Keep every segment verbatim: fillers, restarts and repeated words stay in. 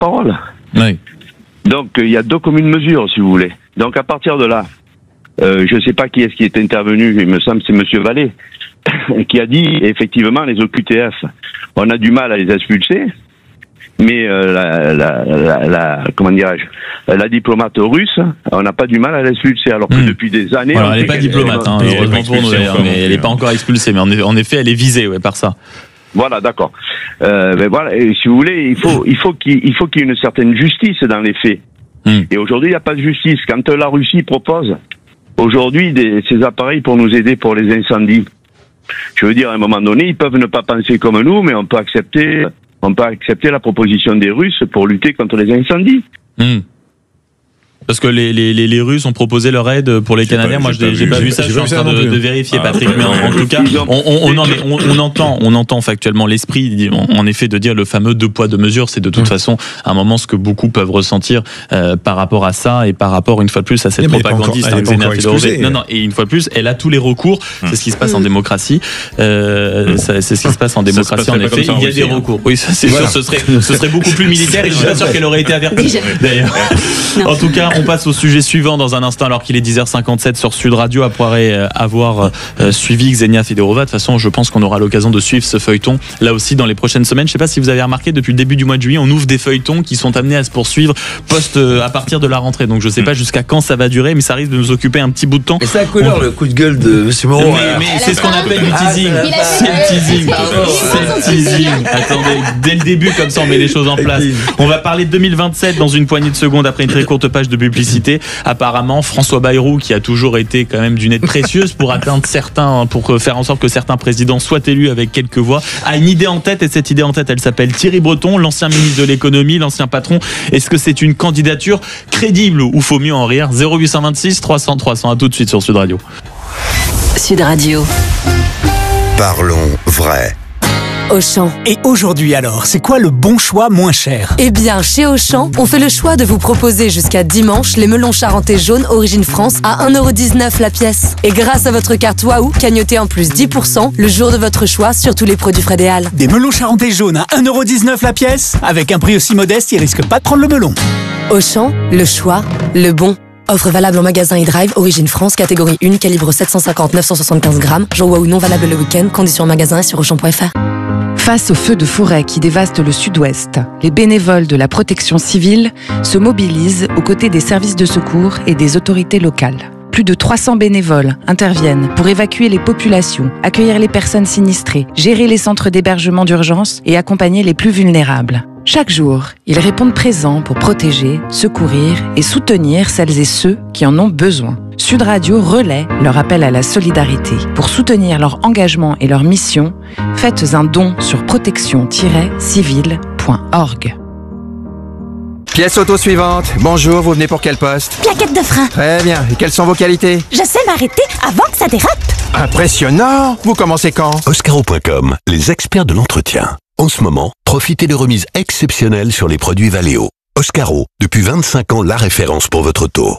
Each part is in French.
porte-parole. Oui. Donc il y a deux communes mesures, si vous voulez. Donc à partir de là, euh, je ne sais pas qui est-ce qui est intervenu, il me semble que c'est Monsieur Vallée, qui a dit effectivement les O Q T F, on a du mal à les expulser, mais euh, la, la, la, la comment dirais-je, la diplomate russe, on n'a pas du mal à l'expulser, alors que mmh. depuis des années... Alors, elle n'est pas diplomate, hein, heureusement pour nous d'ailleurs, mais elle n'est pas encore expulsée, mais en effet, en effet elle est visée ouais, par ça. Voilà, d'accord. Euh, mais voilà, et si vous voulez, il faut, il faut qu'il, il faut qu'il y ait une certaine justice dans les faits. Mmh. Et aujourd'hui, il n'y a pas de justice. Quand la Russie propose aujourd'hui des, ces appareils pour nous aider pour les incendies, je veux dire, à un moment donné, ils peuvent ne pas penser comme nous, mais on peut accepter, on peut accepter la proposition des Russes pour lutter contre les incendies. Mmh. Parce que les, les, les, les Russes ont proposé leur aide pour les Canadiens. Moi, je n'ai pas vu ça. Je suis en train de, de vérifier, ah, Patrick. Mais en, en tout cas, on, on, on, en, on, on entend, on entend factuellement l'esprit, en effet, de dire le fameux deux poids deux mesures. C'est de toute mmh. façon à un moment ce que beaucoup peuvent ressentir euh, par rapport à ça et par rapport une fois de plus à cette mais propagandiste. Mais encore, hein, non, non. Et une fois de plus, elle a tous les recours. Mmh. C'est ce qui se passe mmh. en démocratie. Euh, mmh. C'est ce qui se passe en démocratie. En effet, il y a des recours. Oui, ça c'est sûr. Ce serait, ce serait beaucoup plus militaire. Et je suis pas sûr qu'elle aurait été avertie. D'ailleurs. En tout cas, on passe au sujet suivant dans un instant, alors qu'il est dix heures cinquante-sept sur Sud Radio, après avoir euh, suivi Xenia Fedorova. De toute façon, je pense qu'on aura l'occasion de suivre ce feuilleton là aussi dans les prochaines semaines. Je ne sais pas si vous avez remarqué, depuis le début du mois de juillet, on ouvre des feuilletons qui sont amenés à se poursuivre post euh, à partir de la rentrée. Donc je ne sais pas jusqu'à quand ça va durer, mais ça risque de nous occuper un petit bout de temps. Et c'est à couleur on... le coup de gueule de M. Moreau. Mais, mais c'est ce qu'on appelle du teasing. Ah, c'est le teasing. C'est le teasing. Attendez, dès le début, comme ça on met les choses en place. On va parler de deux mille vingt-sept dans une poignée de secondes après une très courte page de publicité. Apparemment, François Bayrou, qui a toujours été quand même d'une aide précieuse pour atteindre certains, pour faire en sorte que certains présidents soient élus avec quelques voix, a une idée en tête, et cette idée en tête, elle s'appelle Thierry Breton, l'ancien ministre de l'économie, l'ancien patron. Est-ce que c'est une candidature crédible ou faut mieux en rire? Zéro huit cent vingt-six trois cents trois cents, à tout de suite sur Sud Radio. Sud Radio. Parlons vrai. Auchan. Et aujourd'hui alors, c'est quoi le bon choix moins cher? Eh bien, chez Auchan, on fait le choix de vous proposer jusqu'à dimanche les melons charentais jaunes Origine France à un euro dix-neuf la pièce. Et grâce à votre carte Waouh, cagnotez en plus dix pour cent le jour de votre choix sur tous les produits Fred et Al. Des melons charentais jaunes à un euro dix-neuf la pièce? Avec un prix aussi modeste, ils risquent pas de prendre le melon. Auchan, le choix, le bon. Offre valable en magasin e-drive, Origine France, catégorie un, calibre sept cent cinquante à neuf cent soixante-quinze grammes. Jour Waouh non valable le week-end, conditions en magasin et sur auchan point f r. Face aux feux de forêt qui dévastent le sud-ouest, les bénévoles de la protection civile se mobilisent aux côtés des services de secours et des autorités locales. Plus de trois cents bénévoles interviennent pour évacuer les populations, accueillir les personnes sinistrées, gérer les centres d'hébergement d'urgence et accompagner les plus vulnérables. Chaque jour, ils répondent présents pour protéger, secourir et soutenir celles et ceux qui en ont besoin. Sud Radio relaie leur appel à la solidarité. Pour soutenir leur engagement et leur mission, faites un don sur protection tiret civile point org. Pièce auto suivante. Bonjour, vous venez pour quel poste? Plaquette de frein. Très bien. Et quelles sont vos qualités? Je sais m'arrêter avant que ça dérape. Impressionnant. Vous commencez quand? Oscaro point com, les experts de l'entretien. En ce moment, profitez de remises exceptionnelles sur les produits Valeo. Oscaro, depuis vingt-cinq ans, la référence pour votre auto.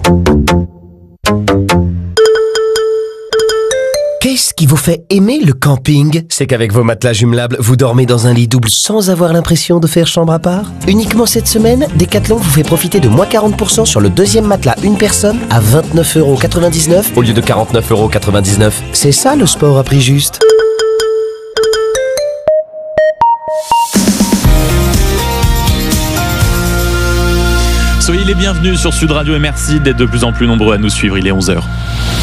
Qu'est-ce qui vous fait aimer le camping? C'est qu'avec vos matelas jumelables, vous dormez dans un lit double sans avoir l'impression de faire chambre à part? Uniquement cette semaine, Decathlon vous fait profiter de moins quarante pour cent sur le deuxième matelas une personne à vingt-neuf euros quatre-vingt-dix-neuf au lieu de quarante-neuf euros quatre-vingt-dix-neuf. C'est ça le sport à prix juste. Soyez les bienvenus sur Sud Radio et merci d'être de plus en plus nombreux à nous suivre. Il est onze heures.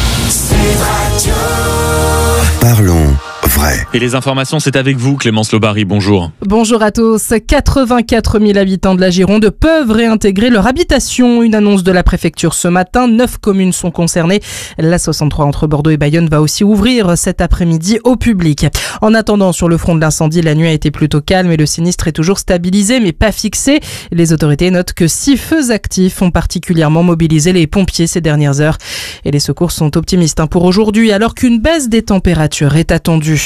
Parlons vrai. Et les informations, c'est avec vous, Clémence Lobary. Bonjour. Bonjour à tous. quatre-vingt-quatre mille habitants de la Gironde peuvent réintégrer leur habitation. Une annonce de la préfecture ce matin. Neuf communes sont concernées. La soixante-trois entre Bordeaux et Bayonne va aussi ouvrir cet après-midi au public. En attendant, sur le front de l'incendie, la nuit a été plutôt calme et le sinistre est toujours stabilisé mais pas fixé. Les autorités notent que six feux actifs ont particulièrement mobilisé les pompiers ces dernières heures. Et les secours sont optimistes pour aujourd'hui alors qu'une baisse des températures est attendue.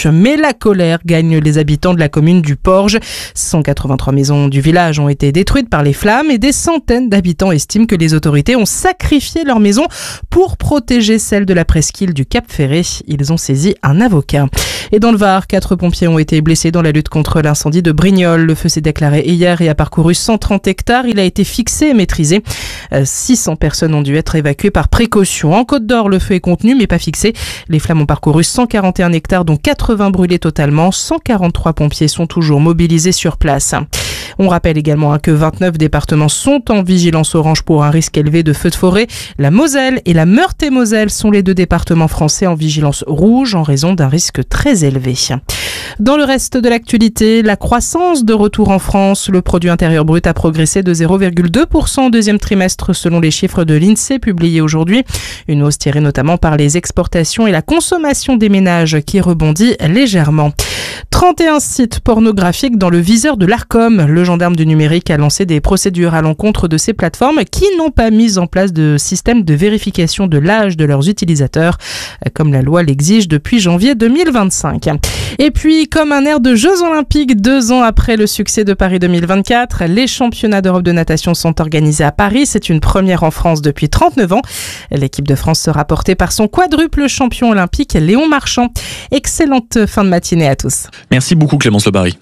dimanche. Mais la colère gagne les habitants de la commune du Porge. cent quatre-vingt-trois maisons du village ont été détruites par les flammes et des centaines d'habitants estiment que les autorités ont sacrifié leurs maisons pour protéger celles de la presqu'île du Cap Ferré. Ils ont saisi un avocat. Et dans le Var, quatre pompiers ont été blessés dans la lutte contre l'incendie de Brignoles. Le feu s'est déclaré hier et a parcouru cent trente hectares. Il a été fixé et maîtrisé. six cents personnes ont dû être évacuées par précaution. En Côte d'Or, le feu est contenu mais pas fixé. Les flammes ont parcouru cent quarante et un hectares, dont quatre-vingts brûlés totalement. cent quarante-trois pompiers sont toujours mobilisés sur place. On rappelle également que vingt-neuf départements sont en vigilance orange pour un risque élevé de feux de forêt. La Moselle et la Meurthe-et-Moselle sont les deux départements français en vigilance rouge en raison d'un risque très élevé. Dans le reste de l'actualité, la croissance de retour en France. Le produit intérieur brut a progressé de zéro virgule deux pour cent au deuxième trimestre selon les chiffres de l'INSEE publiés aujourd'hui. Une hausse tirée notamment par les exportations et la consommation des ménages qui rebondit légèrement. trente et un sites pornographiques dans le viseur de l'Arcom. Le gendarme du numérique a lancé des procédures à l'encontre de ces plateformes qui n'ont pas mis en place de système de vérification de l'âge de leurs utilisateurs, comme la loi l'exige depuis janvier deux mille vingt-cinq. Et puis, comme un air de Jeux Olympiques, deux ans après le succès de Paris deux mille vingt-quatre, les championnats d'Europe de natation sont organisés à Paris. C'est une première en France depuis trente-neuf ans. L'équipe de France sera portée par son quadruple champion olympique, Léon Marchand. Excellente fin de matinée à tous. Merci beaucoup Clémence Le Barry.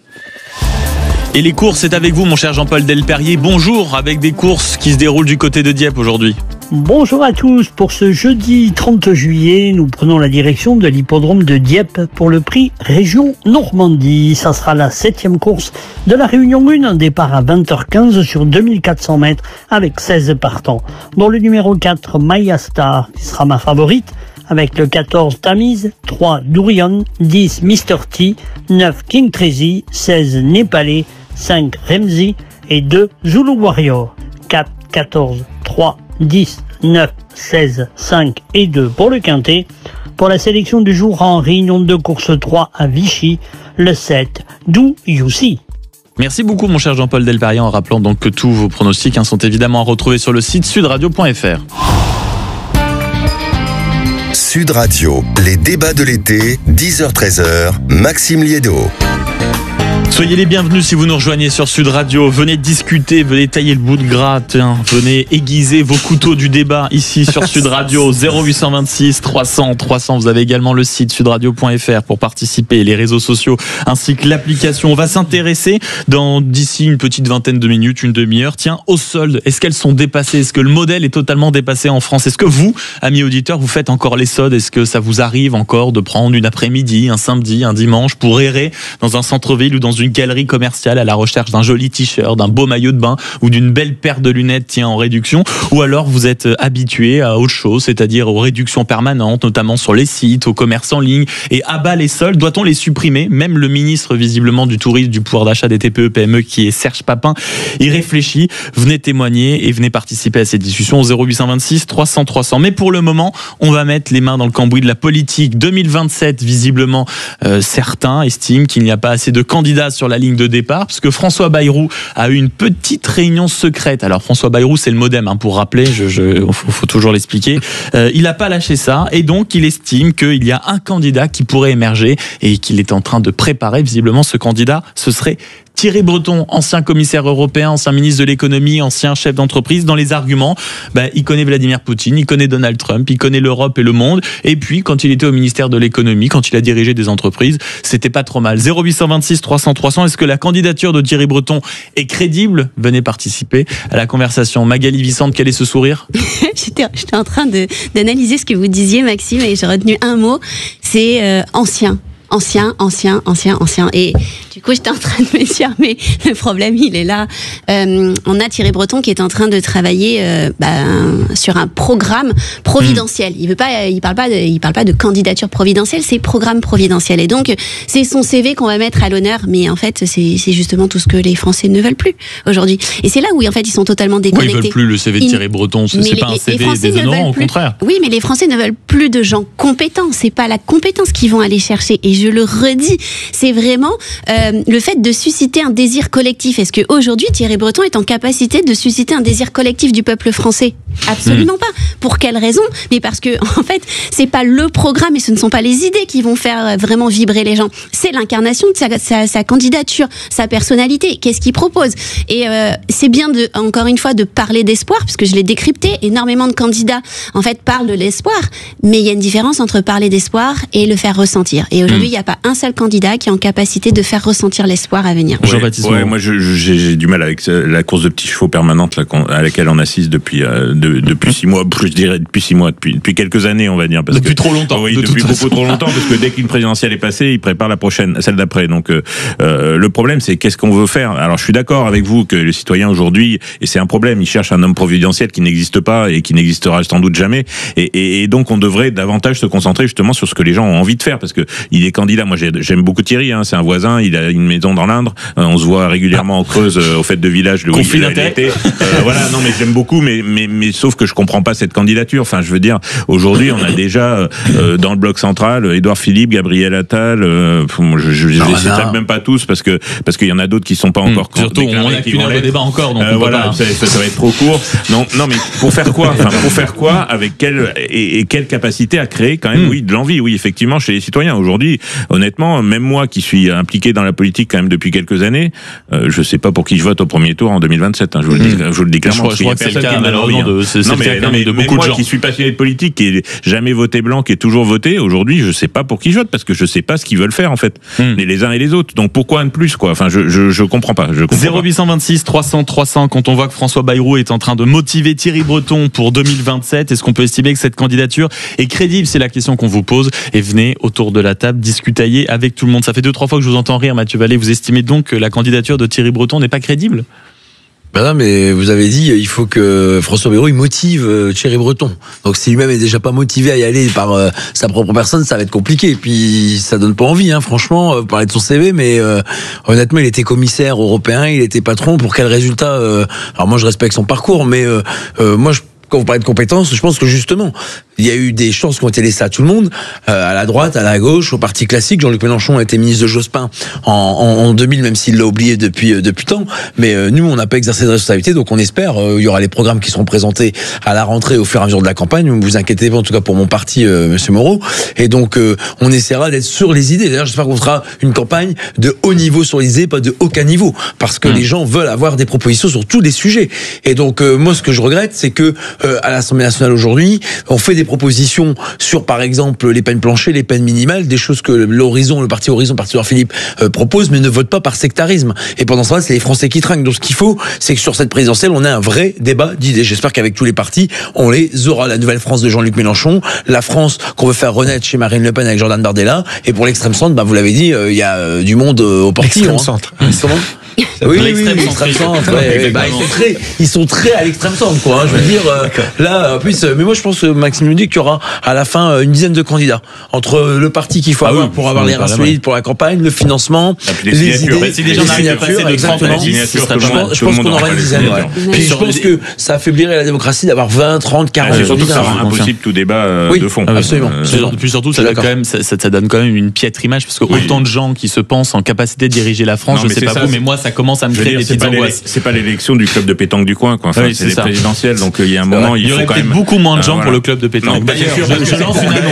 Et les courses, c'est avec vous mon cher Jean-Paul Delperrier. Bonjour, avec des courses qui se déroulent du côté de Dieppe aujourd'hui. Bonjour à tous. Pour ce jeudi trente juillet, nous prenons la direction de l'hippodrome de Dieppe pour le prix Région Normandie. Ça sera la septième course de la Réunion un, un départ à vingt heures quinze sur deux mille quatre cents mètres avec seize partants. Dans le numéro quatre, Maya Star, qui sera ma favorite, avec le quatorze Tamise, trois Durian, dix Mister T, neuf King Crazy, seize Népalais, cinq Remzi et deux Zulu Warrior. quatre, quatorze, trois, dix, neuf, seize, cinq et deux pour le quintet. Pour la sélection du jour en réunion de course trois à Vichy, le sept Do You See. Merci beaucoup mon cher Jean-Paul Delperrier, en rappelant donc que tous vos pronostics hein, sont évidemment à retrouver sur le site sud radio point f r. Sud Radio, les débats de l'été, dix heures treize heures, Maxime Liédo. Soyez les bienvenus si vous nous rejoignez sur Sud Radio. Venez discuter, venez tailler le bout de gras, hein. Venez aiguiser vos couteaux du débat ici sur Sud Radio. zéro huit cent vingt-six trois cents trois cents. Vous avez également le site sud radio point f r pour participer, les réseaux sociaux ainsi que l'application. On va s'intéresser dans d'ici une petite vingtaine de minutes, une demi-heure. Tiens, aux soldes, est-ce qu'elles sont dépassées? Est-ce que le modèle est totalement dépassé en France? Est-ce que vous, amis auditeurs, vous faites encore les soldes? Est-ce que ça vous arrive encore de prendre une après-midi, un samedi, un dimanche pour errer dans un centre-ville ou dans une galerie commerciale à la recherche d'un joli t-shirt, d'un beau maillot de bain ou d'une belle paire de lunettes tiens en réduction? Ou alors vous êtes habitué à autre chose, c'est-à-dire aux réductions permanentes, notamment sur les sites, au commerce en ligne, et à bas les soldes? Doit-on les supprimer? Même le ministre visiblement du tourisme, du pouvoir d'achat des T P E P M E qui est Serge Papin, il réfléchit. Venez témoigner et venez participer à cette discussion au zéro huit cent vingt-six trois cents trois cents. Mais pour le moment, on va mettre les mains dans le cambouis de la politique. deux mille vingt-sept, visiblement, euh, certains estiment qu'il n'y a pas assez de candidats sur la ligne de départ, parce que François Bayrou a eu une petite réunion secrète. Alors François Bayrou, c'est le MoDem, hein, pour rappeler, je, je, faut, faut toujours l'expliquer. Euh, il n'a pas lâché ça, et donc il estime qu'il y a un candidat qui pourrait émerger, et qu'il est en train de préparer. Visiblement, ce candidat, ce serait Thierry Breton, ancien commissaire européen, ancien ministre de l'économie, ancien chef d'entreprise. Dans les arguments, bah, il connaît Vladimir Poutine, il connaît Donald Trump, il connaît l'Europe et le monde. Et puis, quand il était au ministère de l'économie, quand il a dirigé des entreprises, c'était pas trop mal. zéro huit cent vingt-six trois cents trois cents. Est-ce que la candidature de Thierry Breton est crédible? Venez participer à la conversation. Magali Vicente, quel est ce sourire? j'étais, j'étais en train de, d'analyser ce que vous disiez, Maxime, et j'ai retenu un mot, c'est euh, ancien. Ancien, ancien, ancien, ancien. Et du coup, j'étais en train de me dire, mais le problème, il est là. Euh, on a Thierry Breton qui est en train de travailler euh, bah, sur un programme providentiel. Il veut pas, il parle pas, de, il parle pas de candidature providentielle, c'est programme providentiel. Et donc, c'est son C V qu'on va mettre à l'honneur. Mais en fait, c'est, c'est justement tout ce que les Français ne veulent plus aujourd'hui. Et c'est là où, en fait, ils sont totalement déconnectés. Oui, ils veulent plus le C V de Thierry Breton. C'est, c'est les, pas un C V déshonorant, au contraire. Oui, mais les Français ne veulent plus de gens compétents. C'est pas la compétence qu'ils vont aller chercher. Et je le redis, c'est vraiment euh, le fait de susciter un désir collectif. Est-ce qu'aujourd'hui, Thierry Breton est en capacité de susciter un désir collectif du peuple français ? Absolument mmh. pas. Pour quelle raison ? Mais parce que, en fait, c'est pas le programme et ce ne sont pas les idées qui vont faire vraiment vibrer les gens. C'est l'incarnation de sa, sa, sa candidature, sa personnalité. Qu'est-ce qu'il propose ? Et euh, c'est bien, de, encore une fois, de parler d'espoir, puisque je l'ai décrypté. Énormément de candidats, en fait, parlent de l'espoir. Mais il y a une différence entre parler d'espoir et le faire ressentir. Et aujourd'hui, il mmh. n'y a pas un seul candidat qui est en capacité de faire ressentir l'espoir à venir. Ouais, Jean-Baptiste ouais, moi, je, je, j'ai, j'ai du mal avec la course de petits chevaux permanente là, à laquelle on assiste depuis euh, de, depuis six mois. Je dirais depuis six mois, depuis, depuis quelques années, on va dire. Parce depuis que, trop longtemps. Oui, depuis beaucoup trop longtemps, parce que dès qu'une présidentielle est passée, ils préparent la prochaine, celle d'après. Donc, euh, euh, le problème, c'est qu'est-ce qu'on veut faire. Alors, je suis d'accord avec vous que les citoyens aujourd'hui, et c'est un problème, ils cherchent un homme providentiel qui n'existe pas et qui n'existera sans doute jamais. Et, et, et donc, on devrait davantage se concentrer justement sur ce que les gens ont envie de faire, parce que il est candidat. Moi, j'aime beaucoup Thierry. Hein, c'est un voisin. Il a une maison dans l'Indre. Euh, on se voit régulièrement en Creuse euh, aux fêtes de village. Le conflit d'intérêt. Euh, voilà. Non, mais j'aime beaucoup. Mais, mais, mais sauf que je comprends pas cette candidature. Enfin, je veux dire, aujourd'hui, on a déjà euh, dans le bloc central Édouard Philippe, Gabriel Attal. Euh, je je, je les citerai même pas tous parce que parce qu'il y en a d'autres qui sont pas encore. Mmh. Surtout, on a qu'une heure de débat encore. Donc euh, voilà, ça, ça, ça va être trop court. Non, non, mais pour faire quoi enfin, pour faire quoi avec quelle et, et quelle capacité à créer quand même, mmh. oui, de l'envie, oui, effectivement, chez les citoyens. Aujourd'hui, honnêtement, même moi qui suis impliqué dans la politique quand même depuis quelques années, euh, je sais pas pour qui je vote au premier tour en deux mille vingt-sept. Hein, je vous le dis, mmh. je vous le dis clairement. Je crois, je crois que c'est le cas malheureusement de, c'est, non, c'est mais, le cas non, mais, de même beaucoup moi de gens. Qui suis passionné de politique, qui est jamais voté blanc, qui est toujours voté, aujourd'hui, je sais pas pour qui je vote parce que je sais pas ce qu'ils veulent faire en fait, mmh. les, les uns et les autres. Donc pourquoi un de plus quoi ? Enfin, je je je comprends pas. Je comprends zéro huit deux six trois cents trois cents. Quand on voit que François Bayrou est en train de motiver Thierry Breton pour deux mille vingt-sept, est-ce qu'on peut estimer que cette candidature est crédible ? C'est la question qu'on vous pose. Et venez autour de la table discutailler avec tout le monde. Ça fait deux trois fois que je vous entends rire, Mathieu Vallée. Vous estimez donc que la candidature de Thierry Breton n'est pas crédible ? Ben non, mais vous avez dit, il faut que François Bayrou il motive euh, Thierry Breton. Donc si lui-même est déjà pas motivé à y aller par euh, sa propre personne, ça va être compliqué. Et puis ça donne pas envie, hein, franchement, euh, parler de son C V. Mais euh, honnêtement, il était commissaire européen, il était patron. Pour quel résultat euh, Alors moi, je respecte son parcours, mais euh, euh, moi, je quand vous parlez de compétences, je pense que justement, il y a eu des chances qui ont été laissées à tout le monde, euh, à la droite, à la gauche, au parti classique. Jean-Luc Mélenchon a été ministre de Jospin en, en, en deux mille, même s'il l'a oublié depuis depuis tant. Mais euh, nous, on n'a pas exercé de responsabilité, donc on espère. Euh, il y aura les programmes qui seront présentés à la rentrée au fur et à mesure de la campagne. Ne vous inquiétez pas, en tout cas pour mon parti, euh, Monsieur Moreau. Et donc, euh, on essaiera d'être sur les idées. D'ailleurs, j'espère qu'on fera une campagne de haut niveau sur les idées, pas de aucun niveau, parce que mmh. les gens veulent avoir des propositions sur tous les sujets. Et donc, euh, moi, ce que je regrette, c'est que euh, à l'Assemblée nationale aujourd'hui, on fait des propositions sur, par exemple, les peines planchées, les peines minimales, des choses que l'Horizon, le parti Horizon, le parti Édouard Philippe euh, propose, mais ne vote pas par sectarisme. Et pendant ce temps-là, c'est les Français qui trinquent. Donc, ce qu'il faut, c'est que sur cette présidentielle, on ait un vrai débat d'idées. J'espère qu'avec tous les partis, on les aura. La nouvelle France de Jean-Luc Mélenchon, la France qu'on veut faire renaître chez Marine Le Pen avec Jordan Bardella, et pour l'extrême centre, bah, vous l'avez dit, il euh, y a euh, du monde euh, au portillon. L'extrême centre. Hein. Comment Oui, oui, oui, l'extrême centre. Ouais, bah, ils, sont très, ils sont très à l'extrême centre, quoi. Hein, je veux dire, euh, là, en plus, euh, mais moi, je pense que Maxime nous dit qu'il y aura à la fin une dizaine de candidats entre le parti qu'il faut ah avoir oui, pour avoir les races solides pour la campagne, le financement, les, les idées, bah, si les gens arrivent à passer de trente à dix, je pense, je pense qu'on aura une dizaine. Ouais. Puis je pense que ça affaiblirait la démocratie d'avoir vingt, trente, quarante. C'est surtout que ça rend impossible tout débat de fond. Absolument. Puis surtout, ça donne quand même une piètre image parce que autant de gens qui se pensent en capacité de diriger la France, je sais pas vous, mais moi, ça commence à me créer. C'est pas, c'est pas l'élection du club de pétanque du coin, quoi. Enfin, oui, c'est, c'est les ça. présidentielles, donc il y a un moment, il, il y aurait faut quand même beaucoup moins de gens euh, pour voilà. le club de pétanque. Non, D'ailleurs, je, je lance une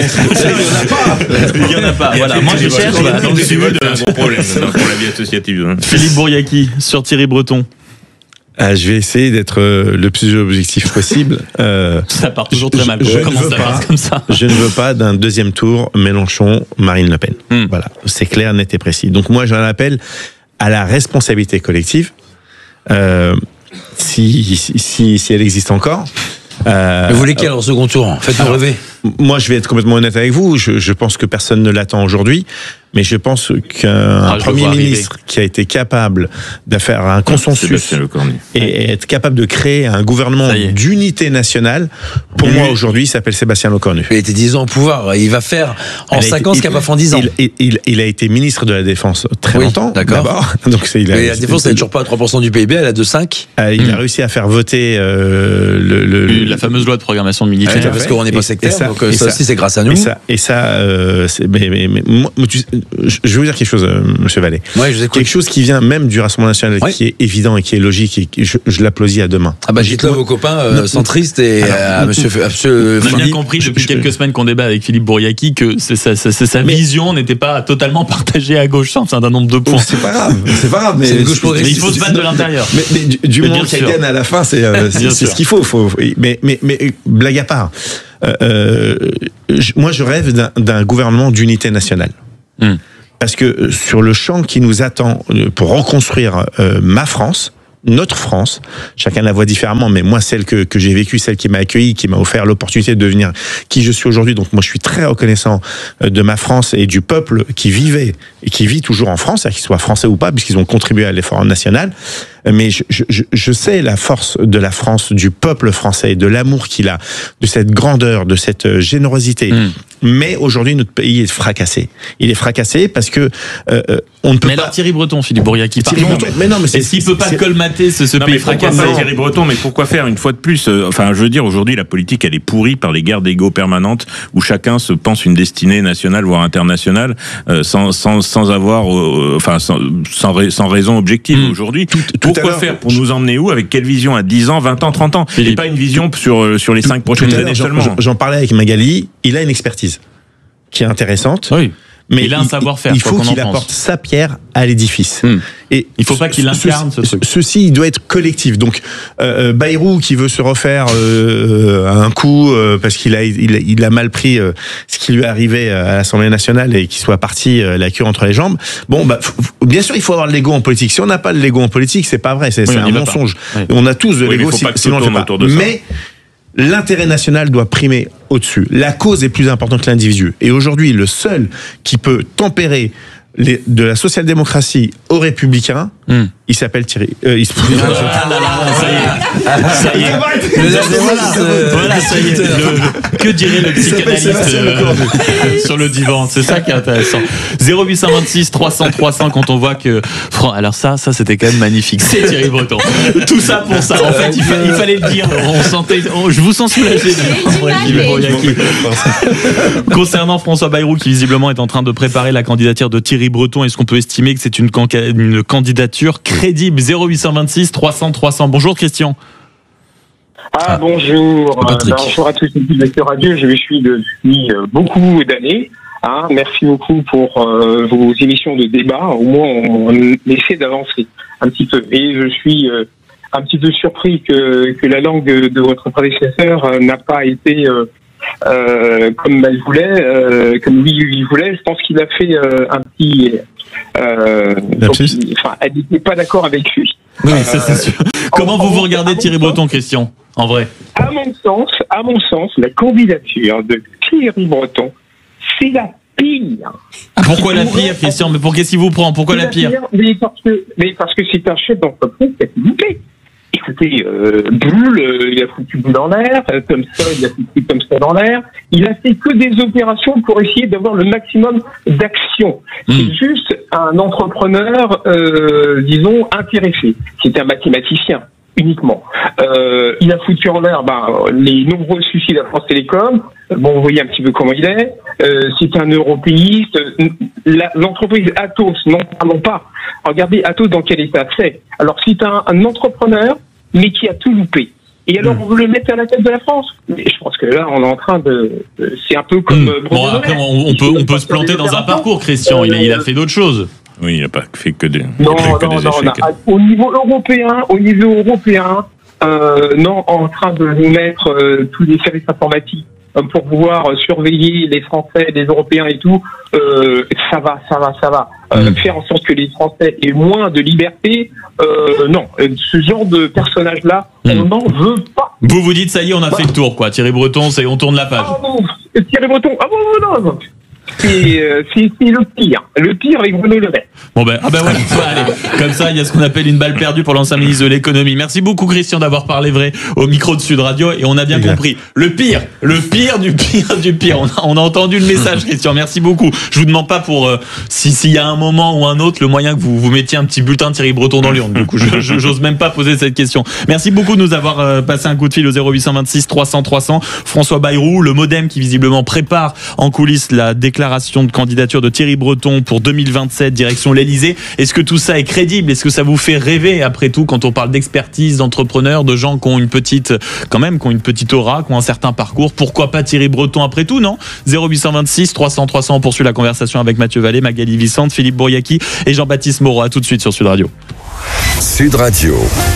annonce. Il y en a pas. Voilà, moi je cherche. Donc c'est un gros problème pour la vie associative. Philippe Bouriaki sur Thierry Breton. Euh, je vais essayer d'être euh, le plus objectif possible. Euh, ça part toujours très mal. Je, je, Comment ça pas, comme ça je ne veux pas d'un deuxième tour Mélenchon-Marine Le Pen. Hmm. Voilà, c'est clair, net et précis. Donc moi, j'en appelle à la responsabilité collective, euh, si, si, si, si elle existe encore. Euh, Mais vous voulez qu'elle en second tour ? Faites-nous rêver. Moi, je vais être complètement honnête avec vous. Je, je pense que personne ne l'attend aujourd'hui. Mais je pense qu'un ah, Premier ministre arriver. qui a été capable de faire un consensus et, et être capable de créer un gouvernement d'unité nationale, pour mmh. moi aujourd'hui, il s'appelle Sébastien Lecornu. Il a été dix ans au pouvoir. Il va faire en cinq ans ce qu'il n'a pas fait en dix ans. Il, il, il, il a été ministre de la Défense très oui, longtemps, d'accord. d'abord. Donc, c'est, il a, Mais la Défense, elle n'est toujours pas à trois pour cent du P I B, elle est à deux virgule cinq. Euh, il mmh. a réussi à faire voter euh, le, le, la fameuse loi de programmation militaire. Ouais, parce qu'on n'est pas sectaire, ça, donc ça, ça aussi, c'est grâce à nous. Et ça, et ça euh, c'est, mais, mais, mais, moi, tu, je vais vous dire quelque chose, euh, Monsieur Vallée. Ouais, je vous écoute. Quelque chose qui vient même du Rassemblement national, ouais. qui est évident et qui est logique, et qui, je, je l'applaudis à deux mains. Ah bah dites-le à vos copains euh, centristes et alors, à Monsieur, à monsieur On a bien compris depuis je, quelques semaines qu'on débat avec Philippe Bouriaki que c'est, c'est, c'est, c'est, sa mais, vision n'était pas totalement partagée à gauche centre, c'est un nombre de points. C'est pas grave, c'est pas grave, mais, mais il faut se battre de l'intérieur. Mais, mais du, du moment qu'elle gagne à la fin, c'est, euh, c'est, c'est ce qu'il faut. faut mais, mais, mais blague à part, euh, je, moi je rêve d'un, d'un gouvernement d'unité nationale. Hum. Parce que sur le champ qui nous attend pour reconstruire euh, ma France, notre France, chacun la voit différemment, mais moi celle que, que j'ai vécue, celle qui m'a accueilli, qui m'a offert l'opportunité de devenir qui je suis aujourd'hui, donc moi je suis très reconnaissant de ma France et du peuple qui vivait et qui vit toujours en France, qu'ils soient français ou pas, puisqu'ils ont contribué à l'effort national. Mais je, je, je sais la force de la France, du peuple français, de l'amour qu'il a, de cette grandeur, de cette générosité. Mmh. Mais aujourd'hui, notre pays est fracassé. Il est fracassé parce que euh, on ne peut mais pas. Mais Thierry Breton, Philippe Bouriaki, Thierry Breton, mais non, mais c'est, est-ce qu'il peut pas c'est... colmater ce, ce non, pays mais fracassé? Pas Thierry Breton, mais pourquoi faire une fois de plus euh, Enfin, je veux dire, aujourd'hui, la politique, elle est pourrie par les guerres d'ego permanentes où chacun se pense une destinée nationale voire internationale euh, sans, sans, sans avoir, euh, enfin, sans, sans, sans raison objective. Mmh. Aujourd'hui, tout, tout pourquoi faire pour nous emmener où? Avec quelle vision? À dix ans, vingt ans, trente ans? Et pas une vision sur, sur les cinq prochaines années seulement. J'en, j'en parlais avec Magali, il a une expertise qui est intéressante. Oui. Mais il a un savoir-faire. Il faut qu'il apporte sa pierre à l'édifice. Hum. Et il faut pas qu'il incarne ce, ce truc. Ceci, il doit être collectif. Donc, euh, Bayrou qui veut se refaire euh, un coup euh, parce qu'il a, il a, il a mal pris euh, ce qui lui arrivait à l'Assemblée nationale et qu'il soit parti euh, la queue entre les jambes. Bon, bah, f- bien sûr, il faut avoir de l'ego en politique. Si on n'a pas de l'ego en politique, c'est pas vrai. C'est, oui, c'est un mensonge. Oui. On a tous de oui, l'ego, si, sinon on le fait pas. Mais l'intérêt national doit primer au-dessus. La cause est plus importante que l'individu. Et aujourd'hui, le seul qui peut tempérer les, de la social-démocratie aux républicains, mm. il s'appelle Thierry. Euh, il se... ah là là, ça y est. Ça y est. Le, voilà, ça y est. Le, que dirait le psychanalyste euh, sur le divan? C'est ça qui est intéressant. zéro huit cent vingt-six trois cents trois cents quand on voit que. Alors ça, ça c'était quand même magnifique. C'est Thierry Breton. Tout ça pour ça. En fait, il, fa- il fallait le dire. On sentait. On, je vous sens soulagé. Concernant François Bayrou, qui visiblement est en train de préparer la candidature de Thierry Breton, est-ce qu'on peut estimer que c'est une, can- une candidature crédible? Zéro huit cent vingt-six trois cents trois cents. Bonjour Christian. Ah, bonjour. Euh, bonjour à tous les lecteurs radio. Je vous suis depuis euh, beaucoup d'années. Hein, merci beaucoup pour euh, vos émissions de débat. Au moins, on, on essaie d'avancer un petit peu. Et je suis euh, un petit peu surpris que, que la langue de votre prédécesseur euh, n'a pas été euh, euh, comme elle voulait, euh, comme lui il voulait. Je pense qu'il a fait euh, un petit. Euh, donc, il, enfin, elle n'était pas d'accord avec lui. Oui, euh, ça c'est sûr. Comment vous vous regardez Thierry Breton, Christian, en vrai? À mon sens, à mon sens, la candidature de Thierry Breton, c'est la pire. Pourquoi la pire, Christian? Mais pour qu'est-ce qu'il vous prend? Pourquoi la pire? Mais parce que, mais parce que c'est un chef d'entreprise qui a tout loupé. Écoutez, euh, Bull, euh, il a foutu Bull en l'air, euh, comme ça, il a foutu comme ça dans l'air. Il a fait que des opérations pour essayer d'avoir le maximum d'action. Mmh. C'est juste un entrepreneur, euh, disons, intéressé. C'est un mathématicien uniquement. Euh, il a foutu en l'air ben, les nombreux suicides à France Télécom. Bon, vous voyez un petit peu comment il est. Euh, c'est un européiste. La, l'entreprise Atos, non, parlons pas. Regardez Atos dans quel état c'est. Alors, c'est un, un entrepreneur, mais qui a tout loupé. Et alors, on veut le mettre à la tête de la France. Mais je pense que là, on est en train de... C'est un peu comme... Mmh. Bon, après, on, on peut, on peut se planter dans un parcours, Christian. Il a, il a fait d'autres choses. Oui, il n'a pas fait que des, non, que non, des non, échecs. non. Au niveau européen, au niveau européen, euh, non, en train de nous mettre euh, tous les services informatiques euh, pour pouvoir euh, surveiller les Français, les Européens et tout, euh, ça va, ça va, ça va. Euh, mmh. Faire en sorte que les Français aient moins de liberté, euh, non. Ce genre de personnage-là, mmh. on n'en veut pas. Vous vous dites, ça y est, on a bah. fait le tour, quoi. Thierry Breton, c'est, on tourne la page. Ah bon, Thierry Breton, ah bon, non, non. C'est, euh, c'est, c'est le pire. Le pire avec Bruno Le Maire. Bon ben, ah ben ouais, allez. Comme ça, il y a ce qu'on appelle une balle perdue pour l'ancien ministre de l'économie. Merci beaucoup Christian d'avoir parlé vrai au micro de Sud Radio et on a bien exact. compris. Le pire, le pire du pire du pire. On a, on a entendu le message Christian, merci beaucoup. Je vous demande pas pour euh, si s'il y a un moment ou un autre le moyen que vous vous mettiez un petit bulletin de Thierry Breton dans l'urne. Du coup, je, je, j'ose même pas poser cette question. Merci beaucoup de nous avoir euh, passé un coup de fil au zéro huit cent vingt-six trois cents trois cents. François Bayrou, le MoDem qui visiblement prépare en coulisses la déclaration déclaration de candidature de Thierry Breton pour deux mille vingt-sept, direction l'Elysée. Est-ce que tout ça est crédible? Est-ce que ça vous fait rêver, après tout, quand on parle d'expertise, d'entrepreneurs, de gens qui ont une petite, quand même, qui ont une petite aura, qui ont un certain parcours? Pourquoi pas Thierry Breton après tout, non? zéro huit cent vingt-six trois cents trois cents, on poursuit la conversation avec Mathieu Vallée, Magali Vicente, Philippe Bouriaki et Jean-Baptiste Moreau. À tout de suite sur Sud Radio. Sud Radio.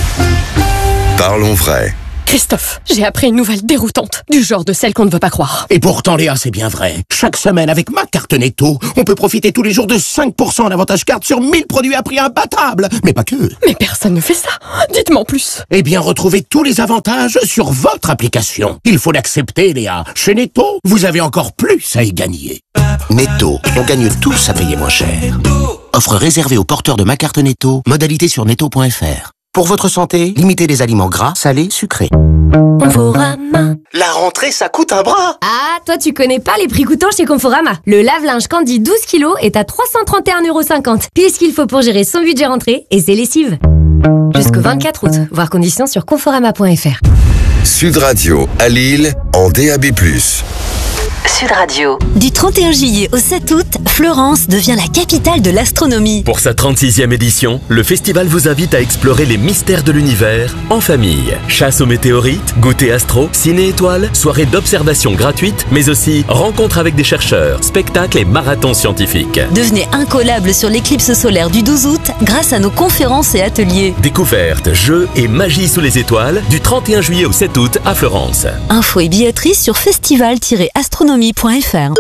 Parlons vrai. Christophe, j'ai appris une nouvelle déroutante, du genre de celle qu'on ne veut pas croire. Et pourtant, Léa, c'est bien vrai. Chaque semaine, avec ma carte Netto, on peut profiter tous les jours de cinq pour cent d'avantage carte sur mille produits à prix imbattable. Mais pas que. Mais personne ne fait ça. Dites-moi en plus. Eh bien, retrouvez tous les avantages sur votre application. Il faut l'accepter, Léa. Chez Netto, vous avez encore plus à y gagner. Netto, on gagne tous à payer moins cher. Offre réservée aux porteurs de ma carte Netto, modalité sur netto point f r. Pour votre santé, limitez les aliments gras, salés, sucrés. Conforama. La rentrée, ça coûte un bras. Ah, toi tu connais pas les prix coûtants chez Conforama. Le lave-linge Candy douze kilos est à trois cent trente et un euros cinquante. Pile ce qu'il faut pour gérer son budget rentrée et ses lessives. Jusqu'au vingt-quatre août, voir conditions sur conforama point f r. Sud Radio à Lille en D A B plus. Sud Radio. Du trente et un juillet au sept août, Florence devient la capitale de l'astronomie. Pour sa trente-sixième édition, le festival vous invite à explorer les mystères de l'univers en famille. Chasse aux météorites, goûter astro, ciné-étoiles, soirée d'observation gratuite, mais aussi rencontres avec des chercheurs, spectacles et marathons scientifiques. Devenez incollable sur l'éclipse solaire du douze août grâce à nos conférences et ateliers. Découvertes, jeux et magie sous les étoiles du trente et un juillet au sept août à Florence. Infos et billetterie sur festival tiret astronomie point f r.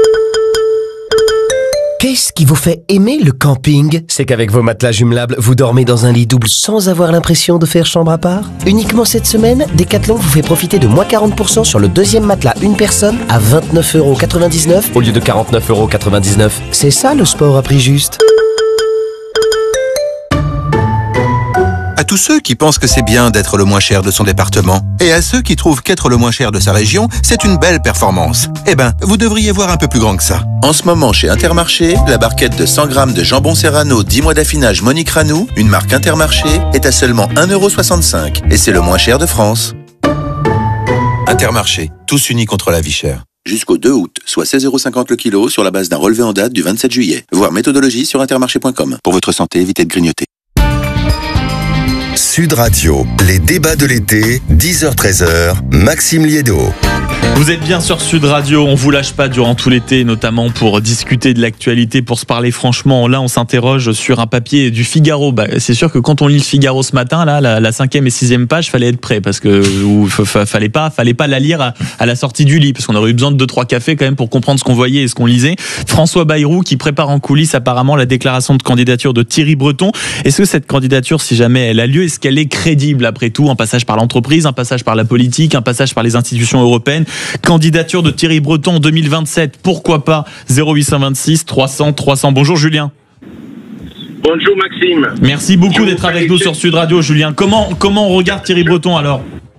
Qu'est-ce qui vous fait aimer le camping? C'est qu'avec vos matelas jumelables, vous dormez dans un lit double sans avoir l'impression de faire chambre à part? Uniquement cette semaine, Decathlon vous fait profiter de moins quarante pour cent sur le deuxième matelas une personne à vingt-neuf euros quatre-vingt-dix-neuf au lieu de quarante-neuf euros quatre-vingt-dix-neuf. C'est ça le sport à prix juste. À tous ceux qui pensent que c'est bien d'être le moins cher de son département, et à ceux qui trouvent qu'être le moins cher de sa région, c'est une belle performance. Eh ben, vous devriez voir un peu plus grand que ça. En ce moment, chez Intermarché, la barquette de cent grammes de jambon serrano dix mois d'affinage Monique Ranou, une marque Intermarché, est à seulement un euro soixante-cinq. Et c'est le moins cher de France. Intermarché, tous unis contre la vie chère. Jusqu'au deux août, soit seize euros cinquante le kilo sur la base d'un relevé en date du vingt-sept juillet. Voir méthodologie sur intermarché point com. Pour votre santé, évitez de grignoter. Sud Radio, les débats de l'été, dix heures treize heures, Maxime Liédo. Vous êtes bien sur Sud Radio, on vous lâche pas durant tout l'été, notamment pour discuter de l'actualité, pour se parler franchement. Là, on s'interroge sur un papier du Figaro. Bah, c'est sûr que quand on lit le Figaro ce matin, là, la, la cinquième et sixième page, fallait être prêt parce que ou, fallait pas, fallait pas la lire à, à la sortie du lit, parce qu'on aurait eu besoin de deux trois cafés quand même pour comprendre ce qu'on voyait et ce qu'on lisait. François Bayrou qui prépare en coulisses apparemment la déclaration de candidature de Thierry Breton. Est-ce que cette candidature, si jamais elle a lieu, est-ce qu'elle est crédible après tout? Un passage par l'entreprise, un passage par la politique, un passage par les institutions européennes. Candidature de Thierry Breton en deux mille vingt-sept, pourquoi pas? Zéro huit cent vingt-six trois cents trois cents. Bonjour Julien. Bonjour Maxime. Merci beaucoup d'être avec nous sur Sud Radio, Julien. Comment, comment on regarde Thierry Breton alors?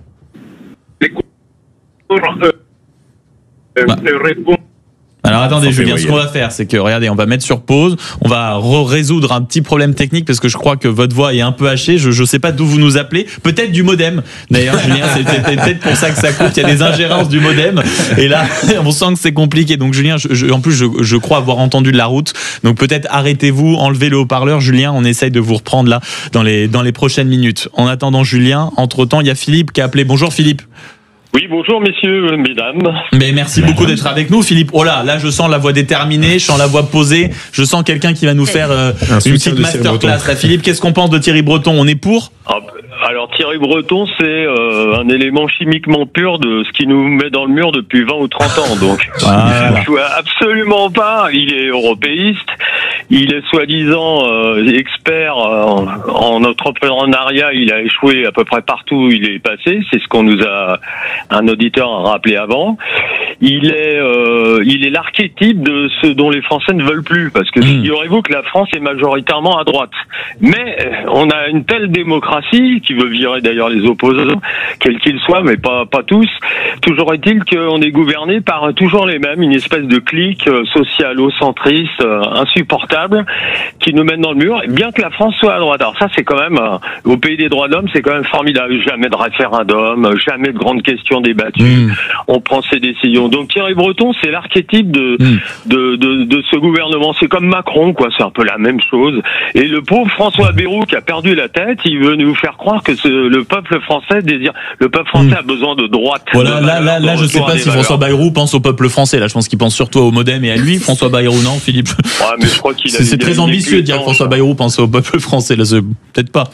bah. Alors attendez Julien, ce qu'on va faire, c'est que regardez, on va mettre sur pause, on va résoudre un petit problème technique parce que je crois que votre voix est un peu hachée. Je ne sais pas d'où vous nous appelez, peut-être du modem. D'ailleurs Julien, c'est peut-être pour ça que ça coupe. Il y a des ingérences du modem et là on sent que c'est compliqué. Donc Julien, je, je, en plus je, je crois avoir entendu de la route. Donc peut-être arrêtez-vous, enlevez le haut-parleur. Julien, on essaye de vous reprendre là dans les dans les prochaines minutes. En attendant Julien, entre temps il y a Philippe qui a appelé. Bonjour Philippe. Oui, bonjour messieurs, mesdames. Mais merci beaucoup d'être avec nous, Philippe. Oh là, là je sens la voix déterminée, je sens la voix posée, je sens quelqu'un qui va nous faire euh, une petite masterclass. Là, Philippe, qu'est-ce qu'on pense de Thierry Breton? On est pour? ah, Alors Thierry Breton, c'est euh, un élément chimiquement pur de ce qui nous met dans le mur depuis vingt ou trente ans. Donc, ah, je vois absolument pas. Il est européiste. Il est soi-disant euh, expert euh, en entrepreneuriat. Il a échoué à peu près partout où il est passé. C'est ce qu'on nous a, un auditeur a rappelé avant. Il est, euh, il est l'archétype de ce dont les Français ne veulent plus. Parce que figurez-vous que la France est majoritairement à droite. Mais on a une telle démocratie qui veut virer d'ailleurs les opposants, quels qu'ils soient, mais pas pas tous. Toujours est-il qu'on est gouverné par toujours les mêmes, une espèce de clique euh, socialo-centriste euh, insupportable qui nous mène dans le mur, bien que la France soit à droite. Alors ça, c'est quand même, euh, au pays des droits de l'homme, c'est quand même formidable. Jamais de référendum, jamais de grandes questions débattues. Mmh. On prend ses décisions Breton. Donc Thierry Breton, c'est l'archétype de, mmh. de, de, de ce gouvernement. C'est comme Macron, quoi. C'est un peu la même chose. Et le pauvre François Bayrou qui a perdu la tête, il veut nous faire croire que ce, le peuple français désire, le peuple français mmh. a besoin de droite. Voilà, de là, là, là, je sais pas si François Bayrou pense au peuple français. Là, je pense qu'il pense surtout au MoDem et à lui. François Bayrou, non, Philippe. Ouais, mais je crois qu'il a. C'est très ambitieux de dire que François Bayrou pense au peuple français. Là, c'est peut-être pas.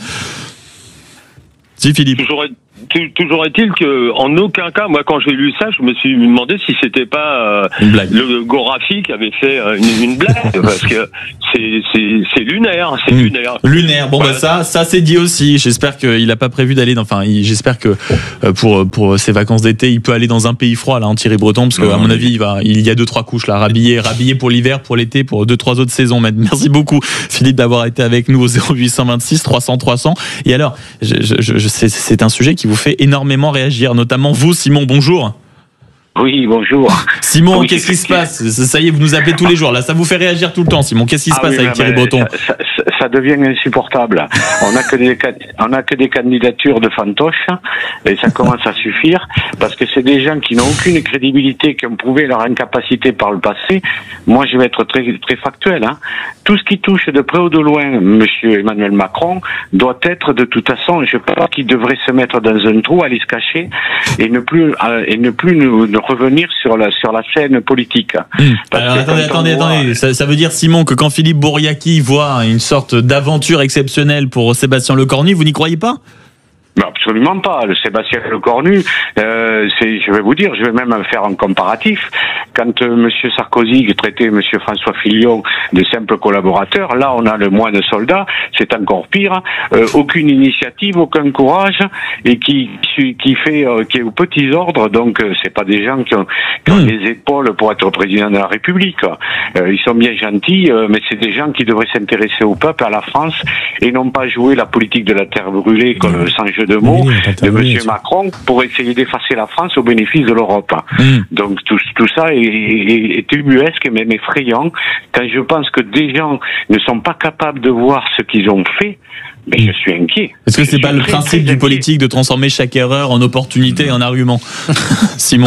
Si, Philippe. Toujours, toujours est-il que, en aucun cas, moi, quand j'ai lu ça, je me suis demandé si c'était pas euh, le Gorafi qui avait fait euh, une, une blague, parce que c'est c'est c'est lunaire, c'est mmh. lunaire. Lunaire. Bon, voilà. bah ça, ça c'est dit aussi. J'espère qu'il a pas prévu d'aller dans. Enfin, il, j'espère que euh, pour pour ses vacances d'été, il peut aller dans un pays froid là, en Thierry Breton, parce que à mon avis, il va, il y a deux trois couches là, rhabillé, rhabillé pour l'hiver, pour l'été, pour deux trois autres saisons. Merci beaucoup, Philippe, d'avoir été avec nous au zéro huit cent vingt-six trois cents trois cents. Et alors, je, je, je, c'est, c'est un sujet qui vous fait énormément réagir, notamment vous, Simon. Bonjour. Oui, bonjour. Simon, oui, qu'est-ce qui se passe? Ça y est, vous nous appelez tous les jours. Là, ça vous fait réagir tout le temps, Simon. Qu'est-ce qui se ah passe oui, avec Thierry Breton? ça, ça, ça devient insupportable. On n'a que des, on a que des candidatures de fantoches et ça commence à suffire parce que c'est des gens qui n'ont aucune crédibilité, qui ont prouvé leur incapacité par le passé. Moi, je vais être très, très factuel. Hein. Tout ce qui touche de près ou de loin Monsieur Emmanuel Macron doit être de toute façon, je pense qu'il devrait se mettre dans un trou, aller se cacher et ne plus, euh, et ne plus nous, nous revenir sur la sur la scène politique. Mmh. Alors attendez, attendez, voit... attendez. Ça, ça veut dire, Simon, que quand Philippe Bouriaki voit une sorte d'aventure exceptionnelle pour Sébastien Lecornu, vous n'y croyez pas? Non, absolument pas. Le Sébastien Lecornu, euh, c'est, je vais vous dire, je vais même faire un comparatif. Quand euh, Monsieur Sarkozy traitait Monsieur François Fillon de simple collaborateur, là on a le moins de soldats, c'est encore pire. Euh, aucune initiative, aucun courage, et qui qui fait euh, qui est aux petits ordres. Donc euh, c'est pas des gens qui ont, qui ont mmh. les épaules pour être président de la République. Euh, ils sont bien gentils, euh, mais c'est des gens qui devraient s'intéresser au peuple, à la France, et non pas jouer la politique de la terre brûlée comme mmh. sans jeu de mots oui, de Monsieur Macron pour essayer d'effacer la France au bénéfice de l'Europe. Mmh. Donc tout, tout ça est, est, est ubuesque et même effrayant quand je pense que des gens ne sont pas capables de voir ce qu'ils ont fait. Mais je suis inquiet. Est-ce que c'est pas le principe du politique de transformer chaque erreur en opportunité et en argument, Simon?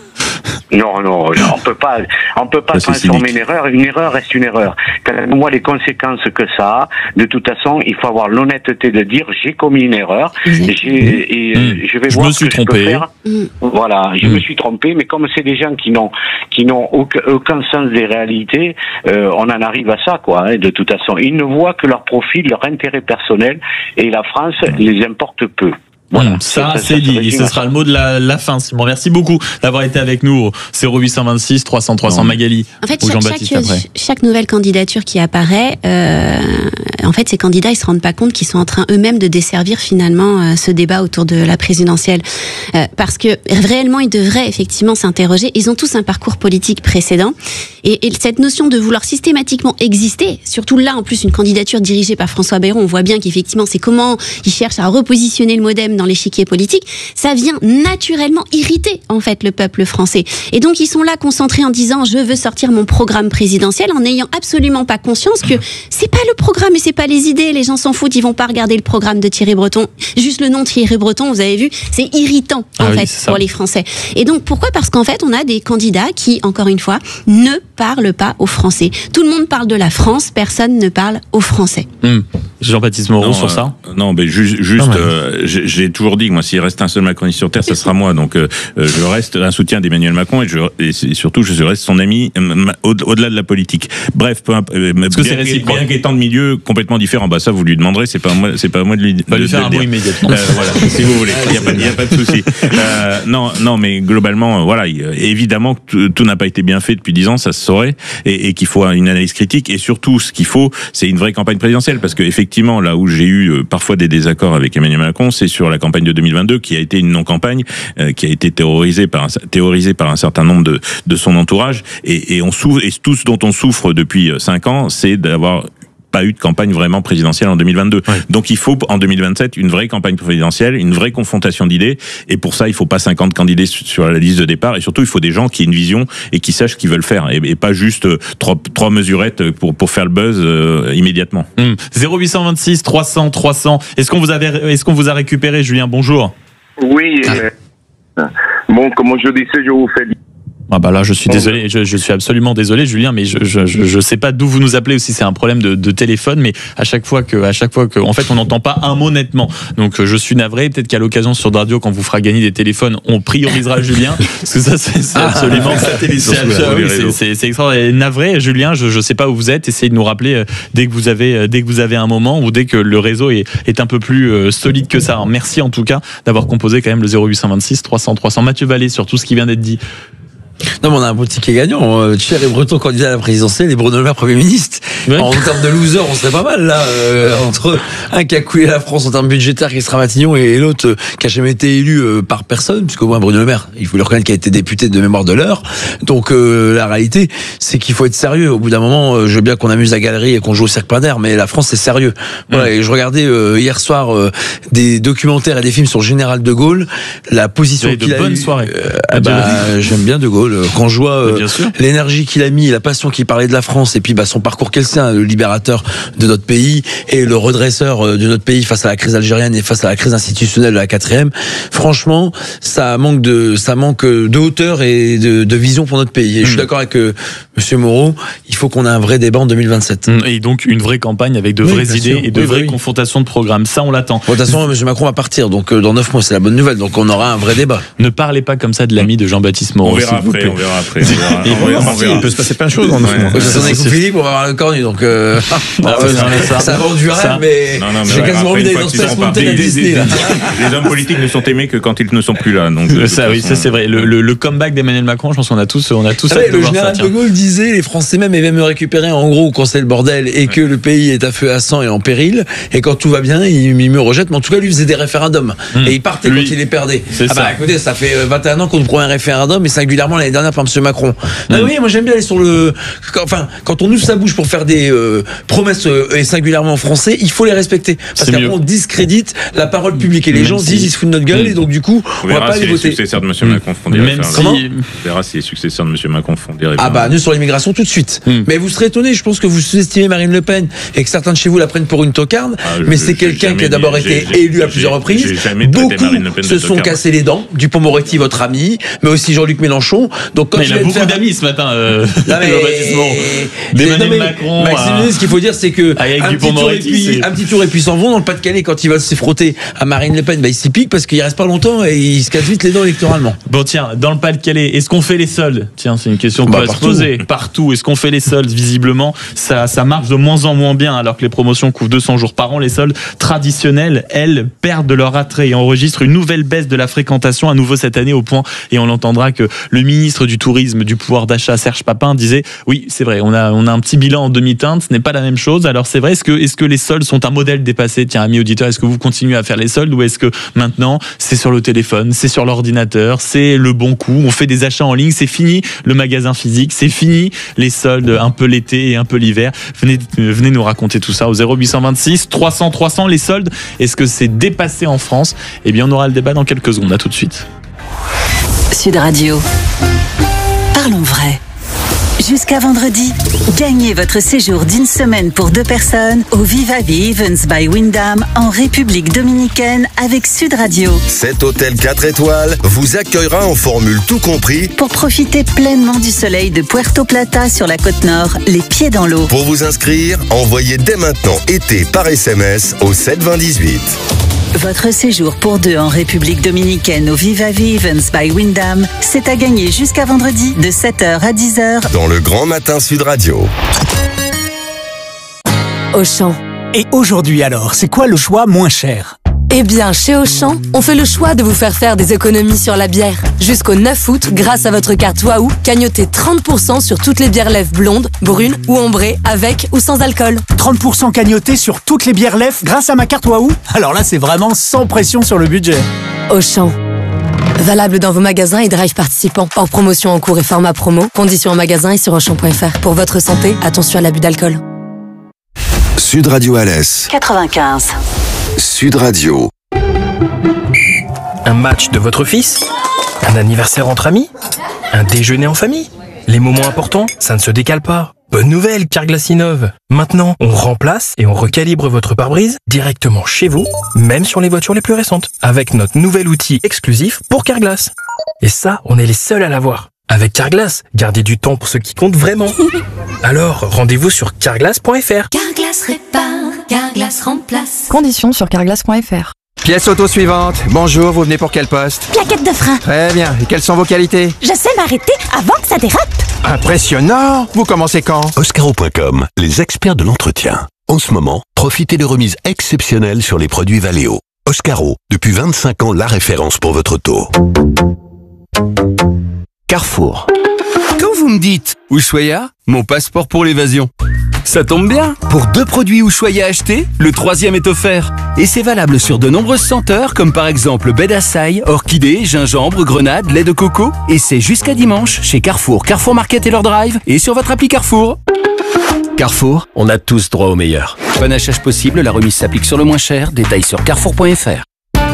Non, non, on peut pas, on peut pas ça, transformer une erreur. Une erreur reste une erreur. Quand on voit les conséquences que ça a, de toute façon, il faut avoir l'honnêteté de dire j'ai commis une erreur. J'ai, et mmh. je vais je voir me ce suis que trompé. je peux faire. Mmh. Voilà, je mmh. me suis trompé. Mais comme c'est des gens qui n'ont, qui n'ont aucun, aucun sens des réalités, euh, on en arrive à ça, quoi. Hein, de toute façon, ils ne voient que leur profit, leur intérêt personnel, et la France les importe peu. Voilà, ça, c'est, c'est dit. Et ce sera le mot de la, la fin, Simon. Merci beaucoup d'avoir été avec nous au zéro huit cent vingt-six trois cents trois cents. Magali. En fait, chaque, chaque, chaque nouvelle candidature qui apparaît, euh, en fait, ces candidats, ils se rendent pas compte qu'ils sont en train eux-mêmes de desservir finalement euh, ce débat autour de la présidentielle. Euh, parce que réellement, ils devraient effectivement s'interroger. Ils ont tous un parcours politique précédent. Et, et cette notion de vouloir systématiquement exister, surtout là, en plus, une candidature dirigée par François Bayrou, on voit bien qu'effectivement, c'est comment ils cherchent à repositionner le MoDem dans l'échiquier politique, ça vient naturellement irriter en fait le peuple français. Et donc ils sont là concentrés en disant je veux sortir mon programme présidentiel en n'ayant absolument pas conscience que c'est pas le programme et c'est pas les idées, les gens s'en foutent, ils vont pas regarder le programme de Thierry Breton. Juste le nom Thierry Breton, vous avez vu, c'est irritant en ah fait oui, pour les Français. Et donc pourquoi? Parce qu'en fait on a des candidats qui, encore une fois, ne parlent pas aux Français. Tout le monde parle de la France, personne ne parle aux Français. Mmh. Jean-Baptiste Moreau non, sur euh, ça Non, mais juste, juste euh, j'ai, j'ai toujours dit que moi, s'il reste un seul Macroniste sur Terre, ça sera moi. Donc, euh, je reste un soutien d'Emmanuel Macron et, je, et surtout, je reste son ami euh, au, au-delà de la politique. Bref, peu importe. Euh, bien, bien qu'étant de milieux complètement différents, bah ça, vous lui demanderez. C'est pas moi, c'est pas à moi de lui, de, lui faire de un mot immédiatement. Euh, voilà, si vous voulez. Il y a pas, il y a pas de souci. Euh, non, non, mais globalement, voilà, évidemment que tout, tout n'a pas été bien fait depuis dix ans, ça se saurait, et, et qu'il faut une analyse critique. Et surtout, ce qu'il faut, c'est une vraie campagne présidentielle, parce que effectivement, là où j'ai eu parfois des désaccords avec Emmanuel Macron, c'est sur la campagne de deux mille vingt-deux, qui a été une non-campagne, euh, qui a été terrorisée par un, théorisée par un certain nombre de, de son entourage, et, et on souffre, et tout ce dont on souffre depuis cinq ans, c'est d'avoir pas eu de campagne vraiment présidentielle en deux mille vingt-deux. Ouais. Donc il faut en deux mille vingt-sept une vraie campagne présidentielle, une vraie confrontation d'idées, et pour ça il faut pas cinquante candidats sur la liste de départ, et surtout il faut des gens qui aient une vision et qui sachent ce qu'ils veulent faire, et, et pas juste trois, trois mesurettes pour, pour faire le buzz euh, immédiatement. Mmh. zéro huit cent vingt-six trois cents trois cents. Est-ce qu'on vous avait, est-ce qu'on vous a récupéré, Julien? Bonjour. Oui. Euh, bon, comme je disais, je vous fais Ah bah là, je suis désolé, je, je suis absolument désolé, Julien, mais je je je, je sais pas d'où vous nous appelez ou si c'est un problème de, de téléphone, mais à chaque fois que à chaque fois que en fait on n'entend pas un mot nettement. Donc je suis navré. Peut-être qu'à l'occasion sur Radio, quand vous fera gagner des téléphones, on priorisera Julien, parce que ça c'est, c'est absolument ah, satellite, c'est, oui, c'est, c'est, c'est extraordinaire. Navré, Julien, je je sais pas où vous êtes. Essayez de nous rappeler euh, dès que vous avez euh, dès que vous avez un moment ou dès que le réseau est est un peu plus euh, solide que ça. Alors, merci en tout cas d'avoir composé quand même le zéro huit cent vingt-six trois cents trois cents. Mathieu Vallée sur tout ce qui vient d'être dit. Non, mais on a un beau ticket gagnant. Euh, Thierry Breton, candidat à la présidentielle, et Bruno Le Maire, Premier ministre. Ouais. En termes de loser, on serait pas mal, là. Euh, entre un qui a coulé la France en termes budgétaires, qui sera Matignon, et l'autre euh, qui a jamais été élu euh, par personne, puisqu'au moins Bruno Le Maire, il faut le reconnaître, qui a été député de mémoire de l'heure. Donc, euh, la réalité, c'est qu'il faut être sérieux. Au bout d'un moment, euh, je veux bien qu'on amuse la galerie et qu'on joue au Cirque Pinder, mais la France, c'est sérieux. Voilà. Ouais. Et je regardais euh, hier soir euh, des documentaires et des films sur le général de Gaulle. La position qu'il a de bonnes eu, soirées. Euh, ah bah, j'aime bien de Gaulle. Quand je vois euh, l'énergie qu'il a mis, la passion qu'il parlait de la France, et puis bah, son parcours qu'elle sait, le libérateur de notre pays et le redresseur de notre pays face à la crise algérienne et face à la crise institutionnelle de la quatrième. Franchement, ça manque de, ça manque de hauteur et de, de vision pour notre pays. Et mmh. je suis d'accord avec euh, Monsieur Moreau, il faut qu'on ait un vrai débat en deux mille vingt-sept. Et donc une vraie campagne avec de oui, vraies idées sûr. et de oui, vraies oui. confrontations de programmes. Ça, on l'attend. De toute façon, M. Macron va partir, donc euh, dans neuf mois, c'est la bonne nouvelle. Donc on aura un vrai débat. Ne parlez pas comme ça de l'ami de Jean-Baptiste Moreau. On verra après. On verra après. On verra, on verra, on verra. Il peut se passer plein de choses en neuf mois. Quand on est avec Philippe, on va avoir le cornu, donc euh, ah, ouais, ça, ça vend du rêve, mais non, non, mais j'ai quasiment envie d'aller dans Space Mountain à Disney. Les hommes politiques ne sont aimés que quand ils ne sont plus là. Donc ça, oui, ça c'est vrai. Le, le, le comeback d'Emmanuel Macron, je pense qu'on a tous, on a tous. Ouais, le général de Gaulle disait, les Français même avaient me récupérer en gros quand c'est le bordel et que le pays est à feu à sang et en péril, et quand tout va bien, il me rejette. Mais en tout cas, lui faisait des référendums et il partait quand il les perdait. Ah bah écoutez, ça fait vingt et un ans qu'on nous prend un référendum, et singulièrement l'année dernière par M. Macron. Ah oui, moi j'aime bien aller sur le. Enfin, quand on ouvre sa bouche pour faire des euh, promesses euh, et singulièrement en français, il faut les respecter, parce c'est qu'après mieux. On discrédite la parole publique et les même gens si... disent ils se foutent de notre gueule, mmh. et donc du coup on, on va pas si les voter. Les successeurs de M. Mmh. Macron font des même si... On verra si les successeurs de M. Macron font des réformes. Ah bah nous sur l'immigration tout de suite. Mmh. Mais vous serez étonnés, je pense que vous sous-estimez Marine Le Pen et que certains de chez vous la prennent pour une tocarde, ah, je, mais c'est quelqu'un qui a d'abord dit, été j'ai, élu j'ai, à plusieurs reprises. Beaucoup se sont cassés les dents. Dupond-Moretti, votre ami, mais aussi Jean-Luc Mélenchon. Donc quand il a beaucoup d'amis ce matin. D'Emmanuel Macron. Maxime, ce qu'il faut dire, c'est que un petit, tour et puis, un petit tour et puis s'en vont. Dans le Pas-de-Calais, quand il va se frotter à Marine Le Pen, bah, il s'y pique parce qu'il reste pas longtemps et il se casse vite les dents électoralement. Bon, tiens, dans le Pas-de-Calais, est-ce qu'on fait les soldes? Tiens, c'est une question qu'on bah, va se poser. Partout. Est-ce qu'on fait les soldes? Visiblement, ça, ça marche de moins en moins bien, alors que les promotions couvrent deux cents jours par an. Les soldes traditionnels, elles, perdent de leur attrait et enregistrent une nouvelle baisse de la fréquentation à nouveau cette année, au point, et on l'entendra, que le ministre du Tourisme, du Pouvoir d'achat, Serge Papin, disait oui, c'est vrai, on a, on a un petit bilan en demi-teinte, ce n'est pas la même chose. Alors c'est vrai, est-ce que, est-ce que les soldes sont un modèle dépassé? Tiens, amis auditeurs, est-ce que vous continuez à faire les soldes, ou est-ce que maintenant c'est sur le téléphone, c'est sur l'ordinateur, c'est le bon coup, on fait des achats en ligne, c'est fini le magasin physique, c'est fini les soldes un peu l'été et un peu l'hiver? Venez, venez nous raconter tout ça au zéro huit cent vingt-six trois cents trois cents. Les soldes, est-ce que c'est dépassé en France? Eh bien, on aura le débat dans quelques secondes. À tout de suite. Sud Radio. Parlons vrai. Jusqu'à vendredi, gagnez votre séjour d'une semaine pour deux personnes au Vivavi Events by Wyndham en République Dominicaine avec Sud Radio. Cet hôtel quatre étoiles vous accueillera en formule tout compris pour profiter pleinement du soleil de Puerto Plata sur la côte nord, les pieds dans l'eau. Pour vous inscrire, envoyez dès maintenant été par S M S au sept vingt dix-huit. Votre séjour pour deux en République Dominicaine au Vivavi Events by Wyndham, c'est à gagner jusqu'à vendredi de sept heures à dix heures dans le Grand Matin Sud Radio. Auchan. Et aujourd'hui alors, c'est quoi le choix moins cher? Eh bien, chez Auchan, on fait le choix de vous faire faire des économies sur la bière. Jusqu'au neuf août, grâce à votre carte Waouh, cagnotez trente pour cent sur toutes les bières lèvres blondes, brunes ou ambrées, avec ou sans alcool. trente pour cent cagnotés sur toutes les bières lèvres grâce à ma carte Waouh? Alors là, c'est vraiment sans pression sur le budget. Auchan. Valable dans vos magasins et drive participants. Hors promotion en cours et format promo. Conditions en magasin et sur auchan point f r. Pour votre santé, attention à l'abus d'alcool. Sud Radio Alès quatre-vingt-quinze. Sud Radio. Un match de votre fils? Un anniversaire entre amis? Un déjeuner en famille? Les moments importants, ça ne se décale pas. Bonne nouvelle, Carglass innove. Maintenant, on remplace et on recalibre votre pare-brise directement chez vous, même sur les voitures les plus récentes, avec notre nouvel outil exclusif pour Carglass. Et ça, on est les seuls à l'avoir. Avec Carglass, gardez du temps pour ce qui compte vraiment. Alors, rendez-vous sur carglass point f r. Carglass répare, Carglass remplace. Conditions sur carglass point f r. Pièce auto suivante. Bonjour, vous venez pour quel poste? Plaquette de frein. Très bien. Et quelles sont vos qualités? Je sais m'arrêter avant que ça dérape. Impressionnant. Vous commencez quand? Oscaro point com, les experts de l'entretien. En ce moment, profitez de remises exceptionnelles sur les produits Valeo. Oscaro, depuis vingt-cinq ans, la référence pour votre auto. Carrefour. Quand vous me dites Ushuaïa, mon passeport pour l'évasion. Ça tombe bien, pour deux produits Ushuaïa achetés, le troisième est offert. Et c'est valable sur de nombreuses senteurs, comme par exemple baie d'Açaï, orchidée, gingembre, grenade, lait de coco. Et c'est jusqu'à dimanche chez Carrefour, Carrefour Market et leur drive, et sur votre appli Carrefour. Carrefour, on a tous droit au meilleur. Panachage possible, la remise s'applique sur le moins cher. Détails sur carrefour point f r.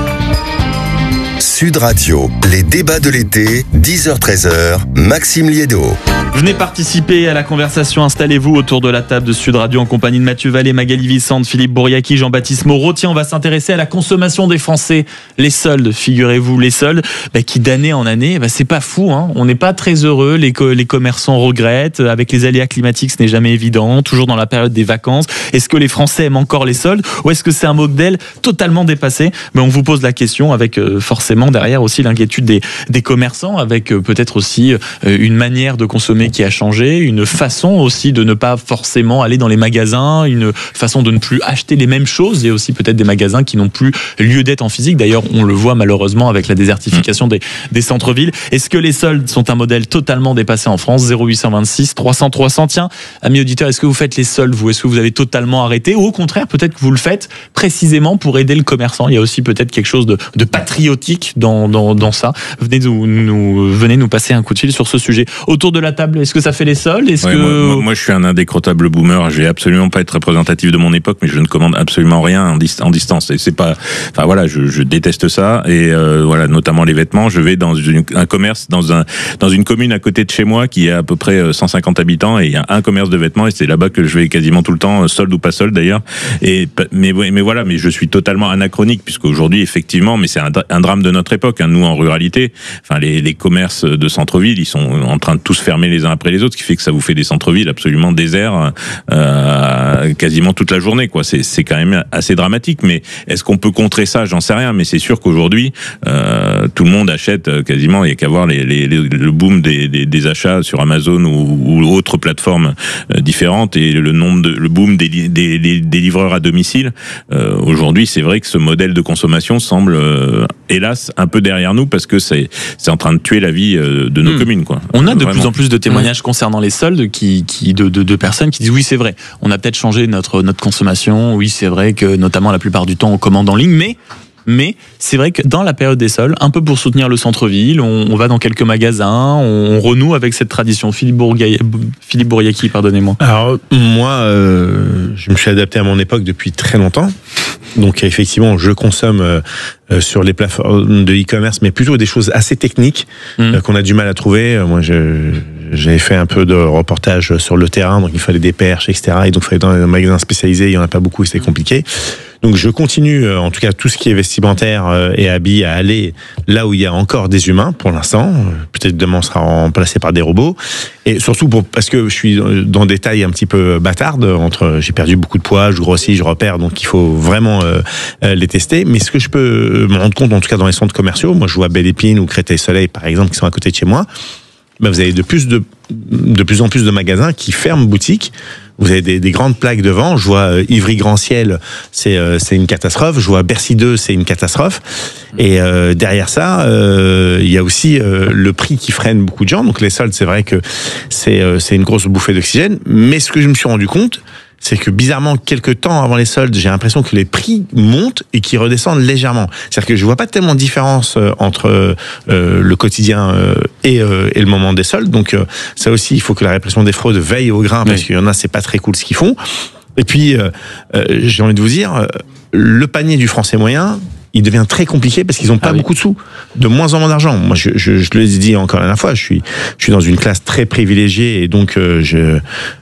Sud Radio, les débats de l'été, dix heures treize heures, Maxime Liédo. Venez participer à la conversation, installez-vous autour de la table de Sud Radio en compagnie de Mathieu Vallée, Magali Vicente, Philippe Bouriaki, Jean-Baptiste Moreau. Tiens, on va s'intéresser à la consommation des Français. Les soldes, figurez-vous, les soldes, bah, qui d'année en année, bah, c'est pas fou, hein. On n'est pas très heureux, les, co- les commerçants regrettent, avec les aléas climatiques, ce n'est jamais évident, toujours dans la période des vacances. Est-ce que les Français aiment encore les soldes ou est-ce que c'est un modèle totalement dépassé? Mais on vous pose la question avec euh, forcément derrière aussi l'inquiétude des, des commerçants, avec euh, peut-être aussi euh, une manière de consommer qui a changé, une façon aussi de ne pas forcément aller dans les magasins, une façon de ne plus acheter les mêmes choses. Il y a aussi peut-être des magasins qui n'ont plus lieu d'être en physique. D'ailleurs, on le voit malheureusement avec la désertification des, des centres-villes. Est-ce que les soldes sont un modèle totalement dépassé en France? Zéro huit cent vingt-six trois cents trois cents. Tiens, amis auditeurs, est-ce que vous faites les soldes, vous? Est-ce que vous avez totalement arrêté? Ou au contraire, peut-être que vous le faites précisément pour aider le commerçant? Il y a aussi peut-être quelque chose de, de patriotique dans, dans, dans ça. Venez nous, nous, venez nous passer un coup de fil sur ce sujet. Autour de la table, est-ce que ça fait les soldes? Est-ce ouais, que... moi, moi, moi, je suis un indécrottable boomer. Je vais absolument pas être représentatif de mon époque, mais je ne commande absolument rien en, dis- en distance. Et c'est pas, enfin voilà, je, je déteste ça. Et euh, voilà, notamment les vêtements. Je vais dans une, un commerce, dans un, dans une commune à côté de chez moi qui a à peu près cent cinquante habitants, et il y a un commerce de vêtements, et c'est là-bas que je vais quasiment tout le temps, solde ou pas solde d'ailleurs. Et mais mais voilà, mais je suis totalement anachronique puisqu'aujourd'hui, effectivement, mais c'est un, un drame de notre époque. Hein, nous en ruralité, enfin les, les commerces de centre-ville, ils sont en train de tous fermer les uns après les autres, ce qui fait que ça vous fait des centres-villes absolument déserts euh, quasiment toute la journée, quoi. C'est, c'est quand même assez dramatique. Mais est-ce qu'on peut contrer ça? J'en sais rien. Mais c'est sûr qu'aujourd'hui, euh, tout le monde achète quasiment. Il n'y a qu'à voir les, les, les, le boom des, des, des achats sur Amazon ou, ou autres plateformes euh, différentes, et le nombre de le boom des, des, des, des livreurs à domicile. Euh, aujourd'hui, c'est vrai que ce modèle de consommation semble, euh, hélas, un peu derrière nous parce que c'est, c'est en train de tuer la vie euh, de nos mmh. communes, quoi. On a de Vraiment. plus en plus de témoignages mmh. concernant les soldes qui, qui de, de, de personnes qui disent oui, c'est vrai, on a peut-être changé notre, notre consommation, oui, c'est vrai que notamment la plupart du temps on commande en ligne, mais Mais c'est vrai que dans la période des soldes, un peu pour soutenir le centre-ville, on, on va dans quelques magasins, on, on renoue avec cette tradition. Philippe, Bourga... Philippe Bouriaki, pardonnez-moi. Alors moi, euh, je me suis adapté à mon époque depuis très longtemps. Donc effectivement, je consomme euh, sur les plateformes de e-commerce, mais plutôt des choses assez techniques mmh. euh, qu'on a du mal à trouver. Moi, je, j'avais fait un peu de reportage sur le terrain, donc il fallait des perches, et cetera. Et donc il fallait dans un magasin spécialisé, il y en a pas beaucoup, et c'était compliqué. Donc je continue, en tout cas tout ce qui est vestimentaire et habits, à aller là où il y a encore des humains pour l'instant. Peut-être demain on sera remplacé par des robots. Et surtout pour, parce que je suis dans des tailles un petit peu bâtardes. Entre, j'ai perdu beaucoup de poids, je grossis, je repère, donc il faut vraiment euh, les tester. Mais ce que je peux me rendre compte, en tout cas dans les centres commerciaux, moi je vois Belle Épine ou Créteil Soleil par exemple, qui sont à côté de chez moi. Ben vous avez de plus de de plus en plus de magasins qui ferment boutique. Vous avez des, des grandes plaques devant. Je vois euh, Ivry Grand Ciel, c'est euh, c'est une catastrophe. Je vois Bercy deux, c'est une catastrophe. Et euh, derrière ça, euh, il y a aussi euh, le prix qui freine beaucoup de gens. Donc les soldes, c'est vrai que c'est euh, c'est une grosse bouffée d'oxygène. Mais ce que je me suis rendu compte, c'est que bizarrement, quelques temps avant les soldes, j'ai l'impression que les prix montent et qu'ils redescendent légèrement. C'est-à-dire que je vois pas tellement de différence entre euh, le quotidien euh, et, euh, et le moment des soldes. Donc euh, ça aussi, il faut que la répression des fraudes veille au grain, parce oui. qu'il y en a, c'est pas très cool ce qu'ils font. Et puis, euh, euh, j'ai envie de vous dire, euh, le panier du Français moyen, il devient très compliqué parce qu'ils n'ont pas ah oui. beaucoup de sous, de moins en moins d'argent. Moi, je, je, je le dis encore la dernière fois, je suis, je suis dans une classe très privilégiée et donc euh, je,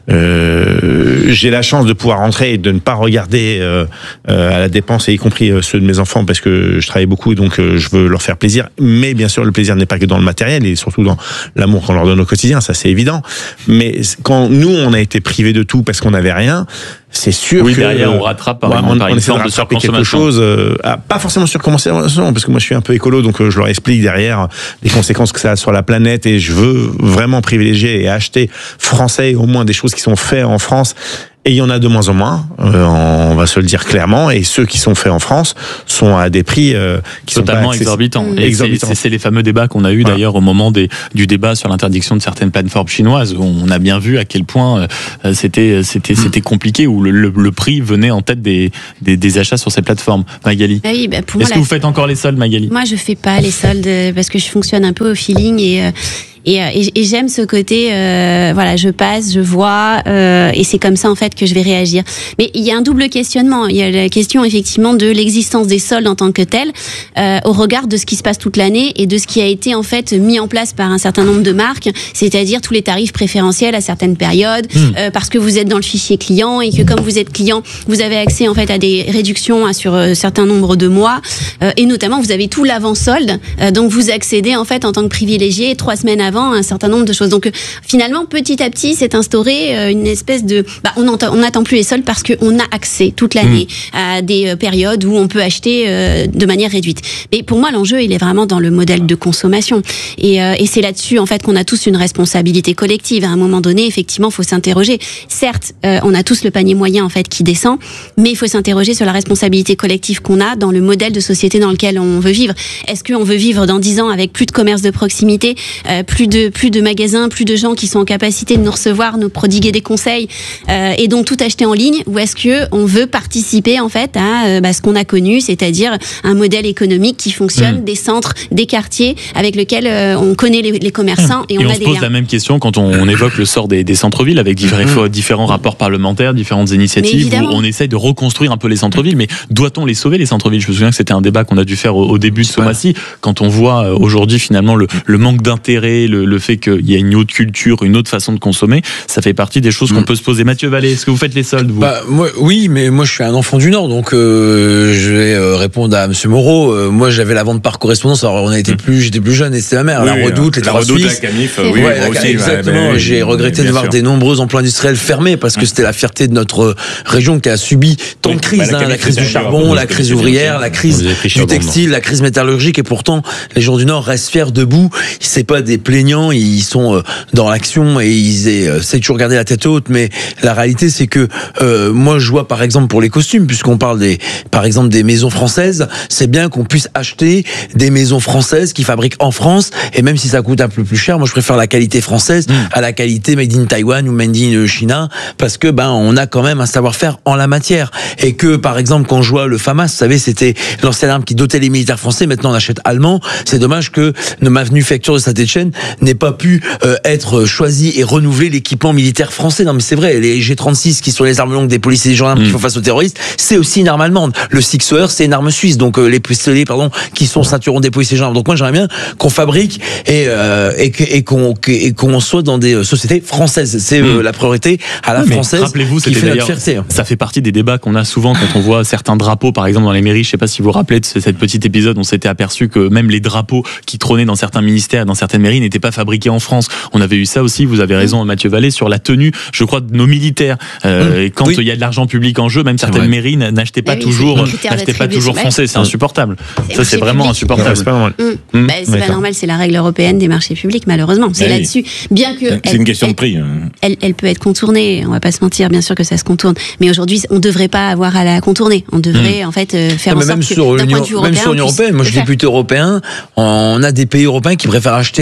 euh, j'ai la chance de pouvoir rentrer et de ne pas regarder euh, euh, à la dépense, et y compris euh, ceux de mes enfants, parce que je travaille beaucoup et donc euh, je veux leur faire plaisir. Mais bien sûr, le plaisir n'est pas que dans le matériel et surtout dans l'amour qu'on leur donne au quotidien, ça c'est évident. Mais quand nous, on a été privés de tout parce qu'on n'avait rien, c'est sûr oui, que derrière on rattrape par, ouais, exemple, on, par on essaie de rattraper quelque chose, euh, pas forcément sur consommation, parce que moi je suis un peu écolo, donc euh, je leur explique derrière les conséquences que ça a sur la planète, et je veux vraiment privilégier et acheter français, au moins des choses qui sont faites en France. Et il y en a de moins en moins, euh, on va se le dire clairement, et ceux qui sont faits en France sont à des prix euh, qui totalement sont exorbitants. Mmh. Et exorbitants. C'est, c'est les fameux débats qu'on a eu voilà. d'ailleurs au moment des, du débat sur l'interdiction de certaines plateformes chinoises, où on a bien vu à quel point euh, c'était, c'était, c'était compliqué, où le, le, le prix venait en tête des, des, des achats sur ces plateformes. Magali, ah oui, bah pour est-ce moi, que vous faites encore les soldes, Magali? Moi, je fais pas les soldes parce que je fonctionne un peu au feeling et... Euh... Et, et, et j'aime ce côté, euh, voilà, je passe, je vois, euh, et c'est comme ça en fait que je vais réagir. Mais il y a un double questionnement. Il y a la question effectivement de l'existence des soldes en tant que tels, euh, au regard de ce qui se passe toute l'année et de ce qui a été en fait mis en place par un certain nombre de marques, c'est-à-dire tous les tarifs préférentiels à certaines périodes, mmh. euh, parce que vous êtes dans le fichier client et que comme vous êtes client, vous avez accès en fait à des réductions sur un certain nombre de mois, euh, et notamment vous avez tout l'avant-solde, euh, donc vous accédez en fait en tant que privilégié trois semaines avant un certain nombre de choses. Donc euh, finalement, petit à petit, s'est instauré euh, une espèce de... Bah, on n'attend plus les soldes parce qu'on a accès toute l'année mmh. à des euh, périodes où on peut acheter euh, de manière réduite. Mais pour moi, l'enjeu, il est vraiment dans le modèle de consommation. Et, euh, et c'est là-dessus, en fait, qu'on a tous une responsabilité collective. À un moment donné, effectivement, il faut s'interroger. Certes, euh, on a tous le panier moyen, en fait, qui descend, mais il faut s'interroger sur la responsabilité collective qu'on a dans le modèle de société dans lequel on veut vivre. Est-ce qu'on veut vivre dans dix ans avec plus de commerce de proximité, euh, plus de plus de magasins, plus de gens qui sont en capacité de nous recevoir, nous prodiguer des conseils euh, et donc tout acheter en ligne, ou est-ce que on veut participer en fait à euh, bah, ce qu'on a connu, c'est-à-dire un modèle économique qui fonctionne, mmh. des centres, des quartiers avec lesquels euh, on connaît les, les commerçants mmh. et on et a on des se pose liens. La même question quand on, on évoque le sort des, des centres-villes avec différents, mmh. différents rapports parlementaires, différentes initiatives où on essaye de reconstruire un peu les centres-villes, mais doit-on les sauver les centres-villes? Je me souviens que c'était un débat qu'on a dû faire au, au début de ce mois-ci, quand on voit euh, aujourd'hui finalement le, le manque d'intérêt, le, le fait qu'il y a une autre culture, une autre façon de consommer, ça fait partie des choses qu'on mmh. peut se poser. Mathieu Vallée, est-ce que vous faites les soldes, vous? Bah, moi, oui, mais moi je suis un enfant du Nord, donc euh, je vais euh, répondre à Monsieur Moreau. Euh, moi j'avais la vente par correspondance, alors on a été plus, j'étais plus jeune et c'était ma mère, oui, la Redoute, les la Trois Redoute, Suisses. la Canif, oui, ouais, moi la, aussi, exactement. Ouais, j'ai regretté de voir sûr. des nombreux emplois industriels fermés parce que c'était la fierté de notre région qui a subi tant oui, de crises, bah, la, hein, la crise du charbon, la crise ouvrière, la crise du textile, la crise métallurgique, et pourtant les gens du Nord restent fiers debout. C'est pas des plaignants, ils sont dans l'action et ils essaient toujours garder la tête haute, mais la réalité c'est que euh, moi je vois par exemple pour les costumes, puisqu'on parle des, par exemple des maisons françaises, c'est bien qu'on puisse acheter des maisons françaises qui fabriquent en France, et même si ça coûte un peu plus cher, moi je préfère la qualité française mmh. à la qualité made in Taiwan ou made in China, parce que ben on a quand même un savoir-faire en la matière, et que par exemple quand je vois le FAMAS, vous savez c'était l'ancienne arme qui dotait les militaires français, maintenant on achète allemand. C'est dommage que nos manufactures de Saint-Etienne n'aient pas pu euh, être choisi et renouveler l'équipement militaire français. Non mais c'est vrai, les G trente-six qui sont les armes longues des policiers et des gendarmes mmh. qui font face aux terroristes, c'est aussi une arme allemande. Le Sixer, c'est une arme suisse, donc euh, les pistolets pardon qui sont ceinturons des policiers et gendarmes. Donc moi j'aimerais bien qu'on fabrique et euh, et, et qu'on et qu'on soit dans des sociétés françaises. C'est euh, mmh. la priorité à la oui, française. Rappelez-vous, qui fait notre fierté. Ça fait partie des débats qu'on a souvent quand on voit certains drapeaux, par exemple dans les mairies. Je sais pas si vous vous rappelez de cet petit épisode, on s'était aperçu que même les drapeaux qui trônaient dans certains ministères et dans certaines mairies n'étaient pas fabriqués en France. On avait eu ça aussi, vous avez raison Mathieu Vallée, sur la tenue, je crois, de nos militaires. Euh, mmh. Quand il oui. y a de l'argent public en jeu, même c'est certaines vrai. mairies n'achetaient pas, oui, toujours, n'achetaient pas toujours français. C'est insupportable. C'est ça, c'est vraiment public. insupportable. C'est pas normal. Mmh. Mmh. Bah, c'est pas normal, c'est la règle européenne des marchés publics, malheureusement. C'est bah, là-dessus. Bien que. C'est elle, une question elle, de prix. Elle, elle peut être contournée, on va pas se mentir, bien sûr que ça se contourne. Mais aujourd'hui, on devrait pas avoir à la contourner. On devrait, mmh. en fait, faire non, en sorte même que, sur d'un point de vue européen. Même sur l'Union européenne, moi je suis député européen, on a des pays européens qui préfèrent acheter des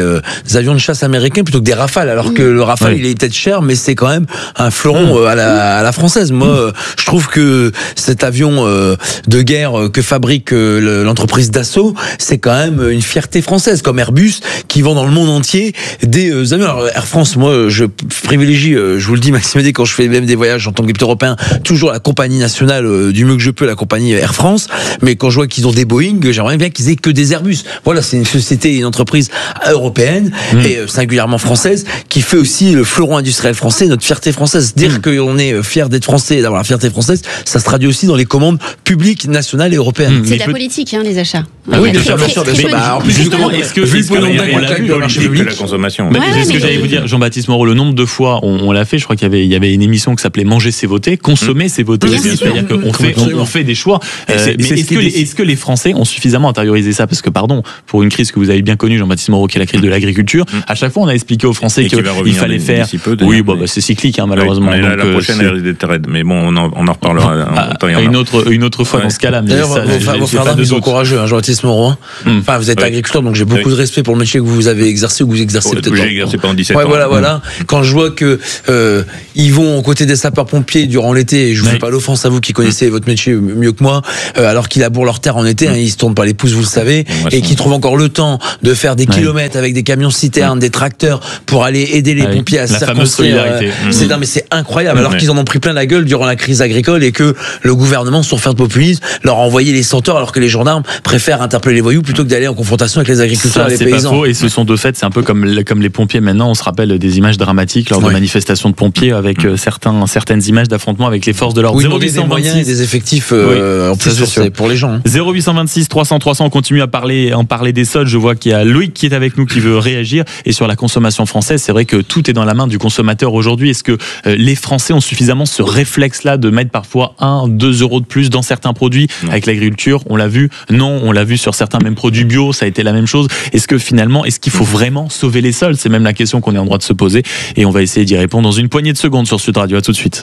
euh, des avions de chasse américains plutôt que des Rafales, alors que le Rafale, oui. il est peut-être cher, mais c'est quand même un fleuron euh, à, la, à la française. Moi, euh, je trouve que cet avion euh, de guerre que fabrique euh, l'entreprise Dassault, c'est quand même une fierté française, comme Airbus, qui vend dans le monde entier des euh, avions. Alors, Air France, moi, je privilégie, euh, je vous le dis, Maxime, quand je fais même des voyages en tant que député européen, toujours la compagnie nationale, euh, du mieux que je peux, la compagnie Air France, mais quand je vois qu'ils ont des Boeing, j'aimerais bien qu'ils aient que des Airbus. Voilà, c'est une société, une entreprise européenne, mmh. et euh, singulièrement française, qui fait aussi le fleuron industriel français, notre fierté française. Dire mmh. qu'on est fier d'être français et d'avoir la fierté française, ça se traduit aussi dans les commandes publiques, nationales et européennes. Mmh. C'est de la politique, hein, les achats. Ah oui, bien sûr, bien sûr. Bah, en plus, justement, est-ce que, est-ce que on l'a vu dans le marché public, la consommation. Mais ouais, c'est ce que j'allais vous dire, Jean-Baptiste Moreau, le nombre de fois on, on l'a fait, je crois qu'il y avait, il y avait une émission qui s'appelait Manger c'est voter, consommer c'est voter. C'est-à-dire qu'on fait, on, on fait des choix. Euh, mais est-ce que, les, est-ce que les Français ont suffisamment intériorisé ça? Parce que, pardon, pour une crise que vous avez bien connue, Jean-Baptiste Moreau, qui est la crise de l'agriculture, à chaque fois on a expliqué aux Français qu'il fallait faire. Oui, bon, bah, c'est cyclique, hein, malheureusement. Oui, donc, la prochaine elle risque d'être raide, mais bon, on en, on en reparlera. À une autre, une autre fois dans ce cas-là. D'ailleurs, vos frères d'armes sont courageux, Jean-Baptiste Moreau. Enfin, vous êtes agriculteur, donc j'ai beaucoup de respect pour le métier que vous avez exercé ou que vous exercez peut-être. J'ai exercé pendant dix-sept ans. Ouais, voilà, voilà. Quand je vois que euh, ils vont aux côtés des sapeurs-pompiers durant l'été, et je vous fais pas l'offense à vous qui connaissez votre métier mieux que moi, euh, alors qu'ils labourent leur terre en été, hein, ils se tournent pas les pouces, vous le savez, et qui trouvent encore le temps de faire des kilomètres avec des camions citernes, des tracteurs pour aller aider les pompiers à se circonscrire. C'est non, mais c'est incroyable. Alors qu'ils en ont pris plein la gueule durant la crise agricole et que le gouvernement, sur faire de populisme, leur a envoyé les centaures, alors que les gendarmes préfèrent interpeller les voyous plutôt que d'aller en confrontation avec les agriculteurs et les paysans. C'est pas faux, et ce sont de fait, c'est un peu comme comme les pompiers maintenant. On se rappelle des images dramatiques lors de manifestations de pompiers avec euh, certains certaines images d'affrontements avec les forces de l'ordre. Oui, zéro huit cent vingt-six, des moyens et des effectifs euh, oui, en plus c'est pour les gens. Hein. zéro huit cent vingt-six trois cents trois cents. On continue à parler en parler des soldes. Je vois qu'il y a Loïc qui est avec nous qui veut réagir, et sur la consommation française, c'est vrai que tout est dans la main du consommateur aujourd'hui. Est-ce que euh, les Français ont suffisamment ce réflexe-là de mettre parfois un, deux euros de plus dans certains produits? Non. Avec l'agriculture, on l'a vu. Non, on l'a vu sur certains mêmes produits bio, ça a été la même chose. Est-ce que finalement, est-ce qu'il faut vraiment sauver les soldes? C'est même la question qu'on est en droit de se poser, et on va essayer d'y répondre dans une poignée de secondes sur Sud Radio. À tout de suite.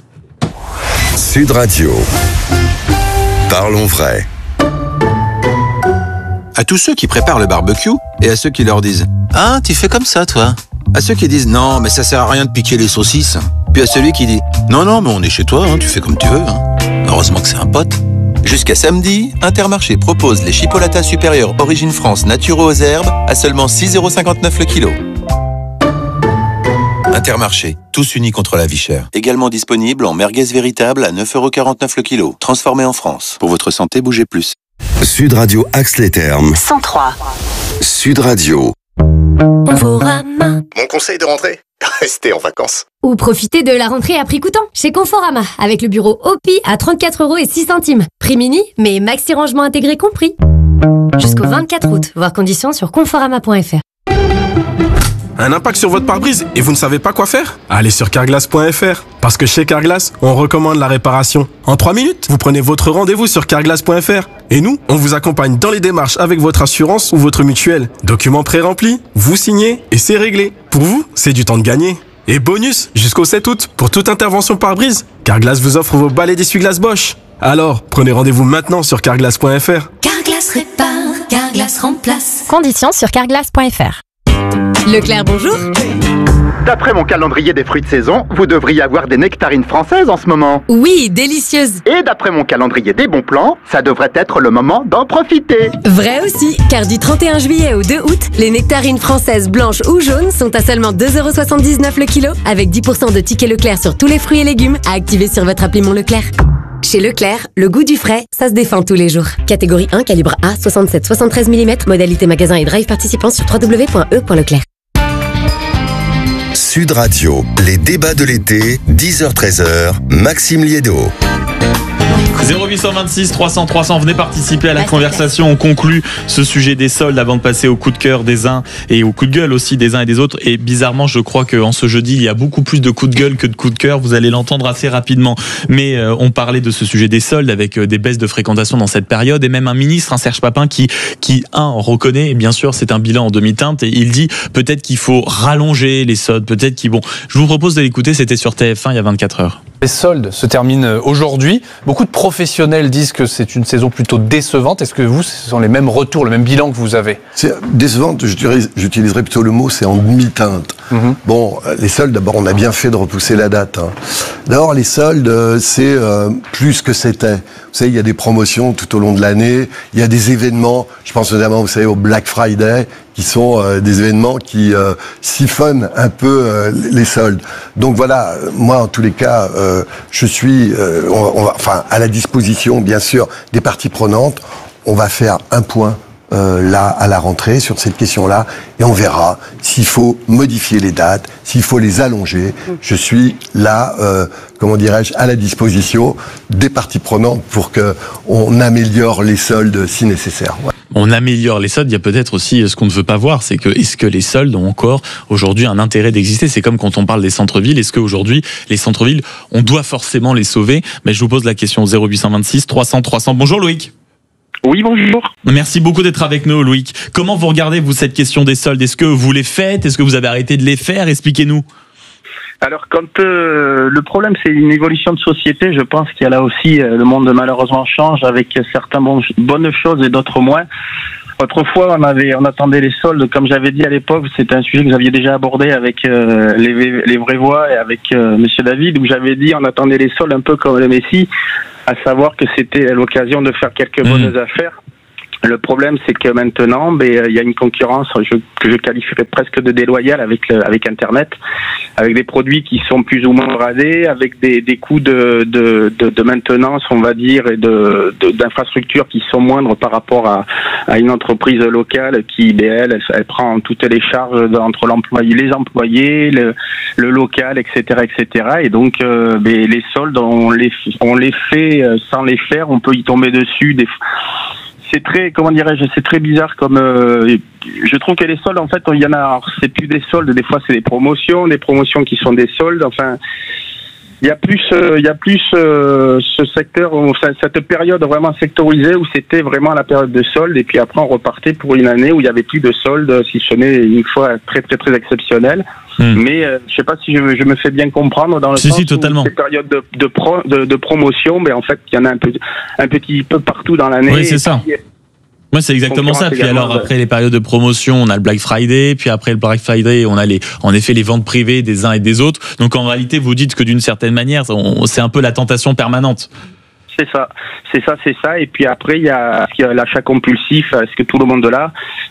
Sud Radio. Parlons vrai. À tous ceux qui préparent le barbecue et à ceux qui leur disent « Ah, tu fais comme ça, toi ?» À ceux qui disent « Non, mais ça sert à rien de piquer les saucisses ». Puis à celui qui dit « Non, non, mais on est chez toi, hein, tu fais comme tu veux. Hein. » Heureusement que c'est un pote. Jusqu'à samedi, Intermarché propose les chipolatas supérieurs Origine France naturaux aux herbes à seulement six euros cinquante-neuf le kilo. Intermarché, tous unis contre la vie chère. Également disponible en merguez véritable à neuf euros quarante-neuf le kilo. Transformé en France. Pour votre santé, bougez plus. Sud Radio Axe-les-Thermes. cent trois. Sud Radio. Conforama. Mon conseil de rentrée, restez en vacances. Ou profitez de la rentrée à prix coûtant chez Conforama, avec le bureau O P I à trente-quatre euros et six centimes. Prix mini, mais maxi rangement intégré compris. Jusqu'au vingt-quatre août, voir conditions sur conforama point f r. Un impact sur votre pare-brise et vous ne savez pas quoi faire? Allez sur carglass point f r. Parce que chez Carglass, on recommande la réparation. En trois minutes, vous prenez votre rendez-vous sur carglass point f r. Et nous, on vous accompagne dans les démarches avec votre assurance ou votre mutuelle. Documents pré-remplis, vous signez et c'est réglé. Pour vous, c'est du temps de gagner. Et bonus, jusqu'au sept août, pour toute intervention pare-brise, Carglass vous offre vos balais d'essuie-glace Bosch. Alors, prenez rendez-vous maintenant sur carglass point f r. Carglass répare, Carglass remplace. Conditions sur carglass point f r. Leclerc, bonjour. D'après mon calendrier des fruits de saison, vous devriez avoir des nectarines françaises en ce moment. Oui, délicieuses. Et d'après mon calendrier des bons plans, ça devrait être le moment d'en profiter. Vrai aussi, car du trente et un juillet au deux août, les nectarines françaises blanches ou jaunes sont à seulement deux euros soixante-dix-neuf le kilo, avec dix pour cent de tickets Leclerc sur tous les fruits et légumes à activer sur votre appli Mon Leclerc. Chez Leclerc, le goût du frais, ça se défend tous les jours. Catégorie un, calibre A, soixante-sept à soixante-treize millimètres, modalité magasin et drive participant sur w w w point e point leclerc. Sud Radio, les débats de l'été, dix heures treize heures, Maxime Liédo. zéro huit cent vingt-six trois cents trois cents, venez participer à la conversation. On conclut ce sujet des soldes avant de passer au coup de cœur des uns et au coup de gueule aussi des uns et des autres. Et bizarrement, je crois qu'en ce jeudi, il y a beaucoup plus de coups de gueule que de coups de cœur. Vous allez l'entendre assez rapidement. Mais euh, on parlait de ce sujet des soldes avec euh, des baisses de fréquentation dans cette période, et même un ministre, un Serge Papin, qui, qui un, reconnaît, et bien sûr, c'est un bilan en demi-teinte, et il dit peut-être qu'il faut rallonger les soldes, peut-être qu'il... Bon, je vous propose de l'écouter, c'était sur T F un il y a vingt-quatre heures. Les soldes se terminent aujourd'hui. Beaucoup de professionnels disent que c'est une saison plutôt décevante. Est-ce que vous, ce sont les mêmes retours, le même bilan que vous avez? C'est décevante, je dirais, j'utiliserais plutôt le mot, c'est en demi-teinte. Mm-hmm. Bon, les soldes, d'abord, on a bien fait de repousser la date. Hein. D'abord, les soldes, c'est euh, plus que c'était. Vous savez, il y a des promotions tout au long de l'année, il y a des événements, je pense notamment, vous savez, au Black Friday, qui sont euh, des événements qui euh, siphonnent un peu euh, les soldes. Donc voilà, moi, en tous les cas, euh, je suis euh, on, on va, enfin, à la disposition, bien sûr, des parties prenantes. On va faire un point euh, là, à la rentrée, sur cette question-là, et on verra s'il faut modifier les dates, s'il faut les allonger. Je suis là, euh, comment dirais-je, à la disposition des parties prenantes pour qu'on améliore les soldes si nécessaire. Ouais. On améliore les soldes, il y a peut-être aussi ce qu'on ne veut pas voir, c'est que est-ce que les soldes ont encore aujourd'hui un intérêt d'exister? C'est comme quand on parle des centres-villes, est-ce qu'aujourd'hui les centres-villes, on doit forcément les sauver? Mais je vous pose la question zéro huit cent vingt-six trois cents trois cents. Bonjour Loïc. Oui, bonjour. Merci beaucoup d'être avec nous, Loïc. Comment vous regardez, vous, cette question des soldes? Est-ce que vous les faites? Est-ce que vous avez arrêté de les faire? Expliquez-nous. Alors, quand euh, le problème, c'est une évolution de société, je pense qu'il y a là aussi, euh, le monde malheureusement change avec certaines bon, bonnes choses et d'autres moins. Autrefois, on avait, on attendait les soldes, comme j'avais dit à l'époque, c'était un sujet que vous aviez déjà abordé avec euh, les, les vraies voix et avec euh, Monsieur David, où j'avais dit on attendait les soldes un peu comme le Messie, à savoir que c'était l'occasion de faire quelques mmh. bonnes affaires. Le problème, c'est que maintenant, ben, il y a une concurrence je, que je qualifierais presque de déloyale avec le, avec Internet, avec des produits qui sont plus ou moins bradés, avec des, des coûts de, de, de, de maintenance, on va dire, et de, de, d'infrastructures qui sont moindres par rapport à, à une entreprise locale qui, ben, elle, elle, elle prend toutes les charges entre l'employé, les employés, le, le local, et cetera, et cetera. Et donc, euh, ben, les soldes, on les, on les fait sans les faire, on peut y tomber dessus. Des, C'est très, comment dirais-je, c'est très bizarre comme, euh, je trouve que les soldes, en fait, il y en a, alors, c'est plus des soldes, des fois c'est des promotions, des promotions qui sont des soldes, enfin, il y a plus, euh, il y a plus euh, ce secteur, cette période vraiment sectorisée où c'était vraiment la période de soldes et puis après on repartait pour une année où il y avait plus de soldes, si ce n'est une fois très très très exceptionnelle. Mmh. Mais euh, je sais pas si je, je me fais bien comprendre dans le si, sens si, totalement. où ces périodes de, de, pro, de, de promotion, mais en fait il y en a un, peu, un petit peu partout dans l'année. Oui, c'est ça. Puis, moi, c'est exactement ça. Puis alors, après les périodes de promotion, on a le Black Friday. Puis après le Black Friday, on a les, en effet, les ventes privées des uns et des autres. Donc, en réalité, vous dites que d'une certaine manière, on, c'est un peu la tentation permanente. C'est ça, c'est ça, c'est ça. Et puis après, il y a, il y a l'achat compulsif. Est-ce que tout le monde là,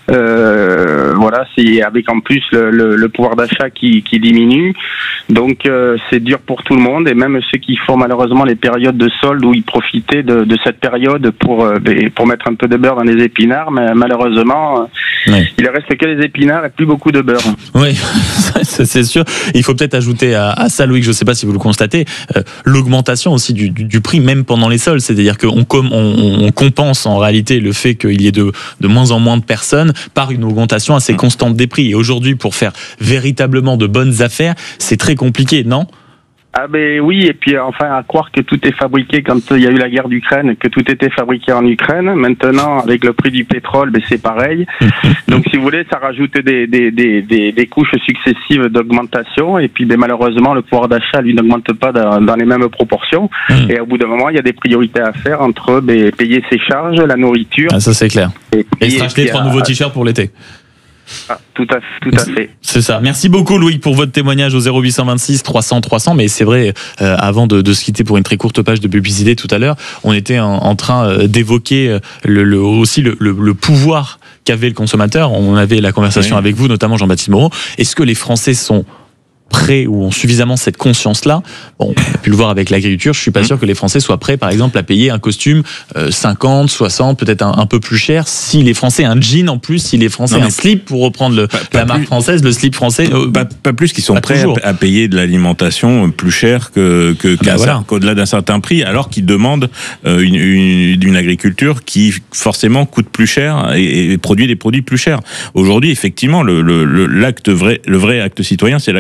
euh, voilà, c'est avec en plus le, le, le pouvoir d'achat qui, qui diminue. Donc euh, c'est dur pour tout le monde et même ceux qui font malheureusement les périodes de solde où ils profitaient de, de cette période pour euh, pour mettre un peu de beurre dans les épinards, mais malheureusement oui. il ne reste que les épinards et plus beaucoup de beurre. Oui, c'est sûr. Il faut peut-être ajouter à, à ça, Loïc, je ne sais pas si vous le constatez, euh, l'augmentation aussi du, du, du prix même pendant les soldes, c'est-à-dire qu'on on, on compense en réalité le fait qu'il y ait de, de moins en moins de personnes par une augmentation assez constante des prix. Et aujourd'hui, pour faire véritablement de bonnes affaires, c'est très compliqué, non ? Ah ben oui, et puis enfin à croire que tout est fabriqué quand il y a eu la guerre d'Ukraine, que tout était fabriqué en Ukraine. Maintenant, avec le prix du pétrole, ben c'est pareil. Donc si vous voulez, ça rajoute des des des des, des couches successives d'augmentation. Et puis ben, malheureusement, le pouvoir d'achat lui n'augmente pas dans, dans les mêmes proportions. Mmh. Et au bout d'un moment, il y a des priorités à faire entre ben, payer ses charges, la nourriture. Ah ça c'est clair. Et, et se racheter trois nouveaux t-shirts pour l'été. Ah, tout à, tout à fait. C'est ça. Merci beaucoup Loïc pour votre témoignage au zéro huit cent vingt-six trois cents trois cents. Mais c'est vrai, euh, avant de, de se quitter pour une très courte page de publicité tout à l'heure, on était en, en train d'évoquer le, le, aussi le, le, le pouvoir qu'avait le consommateur. On avait la conversation oui. avec vous, notamment Jean-Baptiste Moreau. Est-ce que les Français sont prêts ou ont suffisamment cette conscience-là? Bon, on a pu le voir avec l'agriculture, je suis pas mmh. sûr que les Français soient prêts, par exemple, à payer un costume euh, cinquante, soixante, peut-être un, un peu plus cher, si les Français, un jean en plus, si les Français, non, un slip, pour reprendre le, pas, pas la marque plus, française, le slip français. Euh, pas, pas plus qu'ils sont prêts à, à payer de l'alimentation plus cher que, que, bah voilà. qu'au-delà d'un certain prix, alors qu'ils demandent euh, une, une, une agriculture qui forcément coûte plus cher et, et produit des produits plus chers. Aujourd'hui, effectivement, le, le, le, l'acte vrai, le vrai acte citoyen, c'est l'acte de consommation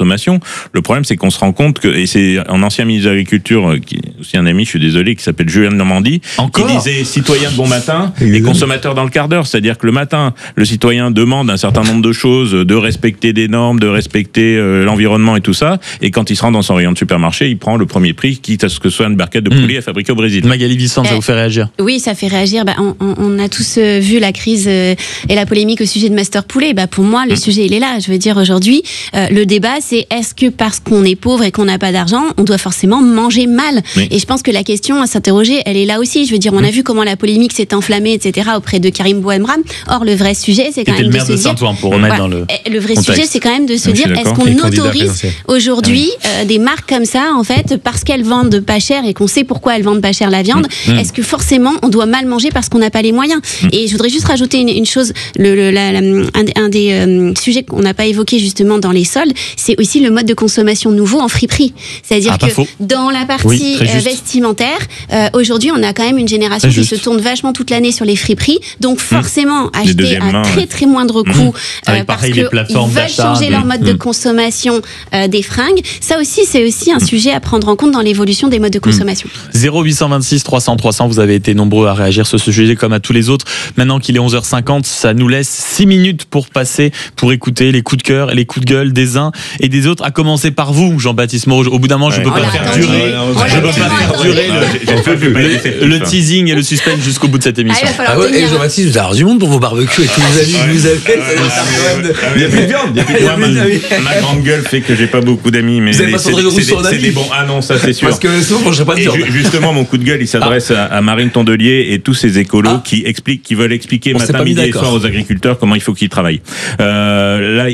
consommation. Le problème, c'est qu'on se rend compte que, et c'est un ancien ministre de l'Agriculture, qui est aussi un ami, je suis désolé, qui s'appelle Julien Normandie, Encore qui disait citoyen de bon matin et consommateur dans le quart d'heure. C'est-à-dire que le matin, le citoyen demande un certain nombre de choses, de respecter des normes, de respecter euh, l'environnement et tout ça. Et quand il se rend dans son rayon de supermarché, il prend le premier prix, quitte à ce que ce soit une barquette de poulet mmh. fabriquée au Brésil. Magali Vicente, ça vous fait réagir? Oui, ça fait réagir. Bah, on, on, on a tous euh, vu la crise euh, et la polémique au sujet de Master Poulet. Bah, pour moi, le mmh. sujet, il est là. Je veux dire, aujourd'hui, euh, le débat, c'est est-ce que parce qu'on est pauvre et qu'on n'a pas d'argent, on doit forcément manger mal? Oui. Et je pense que la question à s'interroger, elle est là aussi. Je veux dire, on a vu comment la polémique s'est enflammée, et cetera, auprès de Karim Bouhamram. Or, le vrai sujet, c'est quand même le de maire se de dire... Saint-Ouen, pour remettre ouais, dans le Le vrai contexte. sujet, c'est quand même de se Non, dire, est-ce qu'on Et autorise aujourd'hui euh, des marques comme ça, en fait, parce qu'elles vendent pas cher et qu'on sait pourquoi elles vendent pas cher la viande, mmh. est-ce que forcément, on doit mal manger parce qu'on n'a pas les moyens? mmh. Et je voudrais juste rajouter une, une chose, le, le, la, la, un, un des euh, sujets qu'on n'a pas évoqué justement dans les soldes, c'est aussi le mode de consommation nouveau en friperie. C'est-à-dire ah, que faux. dans la partie oui, euh, vestimentaire, euh, aujourd'hui, on a quand même une génération qui se tourne vachement toute l'année sur les friperies, donc forcément mmh. acheter à très ouais. très moindre coût, mmh. euh, Avec parce pareil, qu'ils veulent changer de... leur mode mmh. de consommation euh, des fringues. Ça aussi, c'est aussi un mmh. sujet à prendre en compte dans l'évolution des modes de consommation. Mmh. zéro huit cent vingt-six trois cents trois cents, vous avez été nombreux à réagir sur ce sujet comme à tous les autres. Maintenant qu'il est onze heures cinquante, ça nous laisse six minutes pour passer, pour écouter les coups de cœur et les coups de gueule des uns et des autres, à commencer par vous, Jean-Baptiste Moreau. Au bout d'un moment, je ne peux pas faire durer, je peux pas faire durer le, le teasing et le suspense jusqu'au bout de cette émission. Ah ouais, et Jean-Baptiste, vous avez du monde pour vos barbecues et tous vos amis que vous avez. Il n'y a plus de viande. Ma grande gueule fait que j'ai pas beaucoup d'amis, mais vous n'avez pas Sandrine Rousseau en c'est des bons. Ah non, ça c'est sûr. Parce que sinon, je ne pas de viande. Justement, mon coup de gueule, il s'adresse à, à Marine Tondelier et tous ces écolos ah. qui expliquent, qui veulent expliquer On matin, midi et soir aux agriculteurs comment il faut qu'ils travaillent. Euh, là,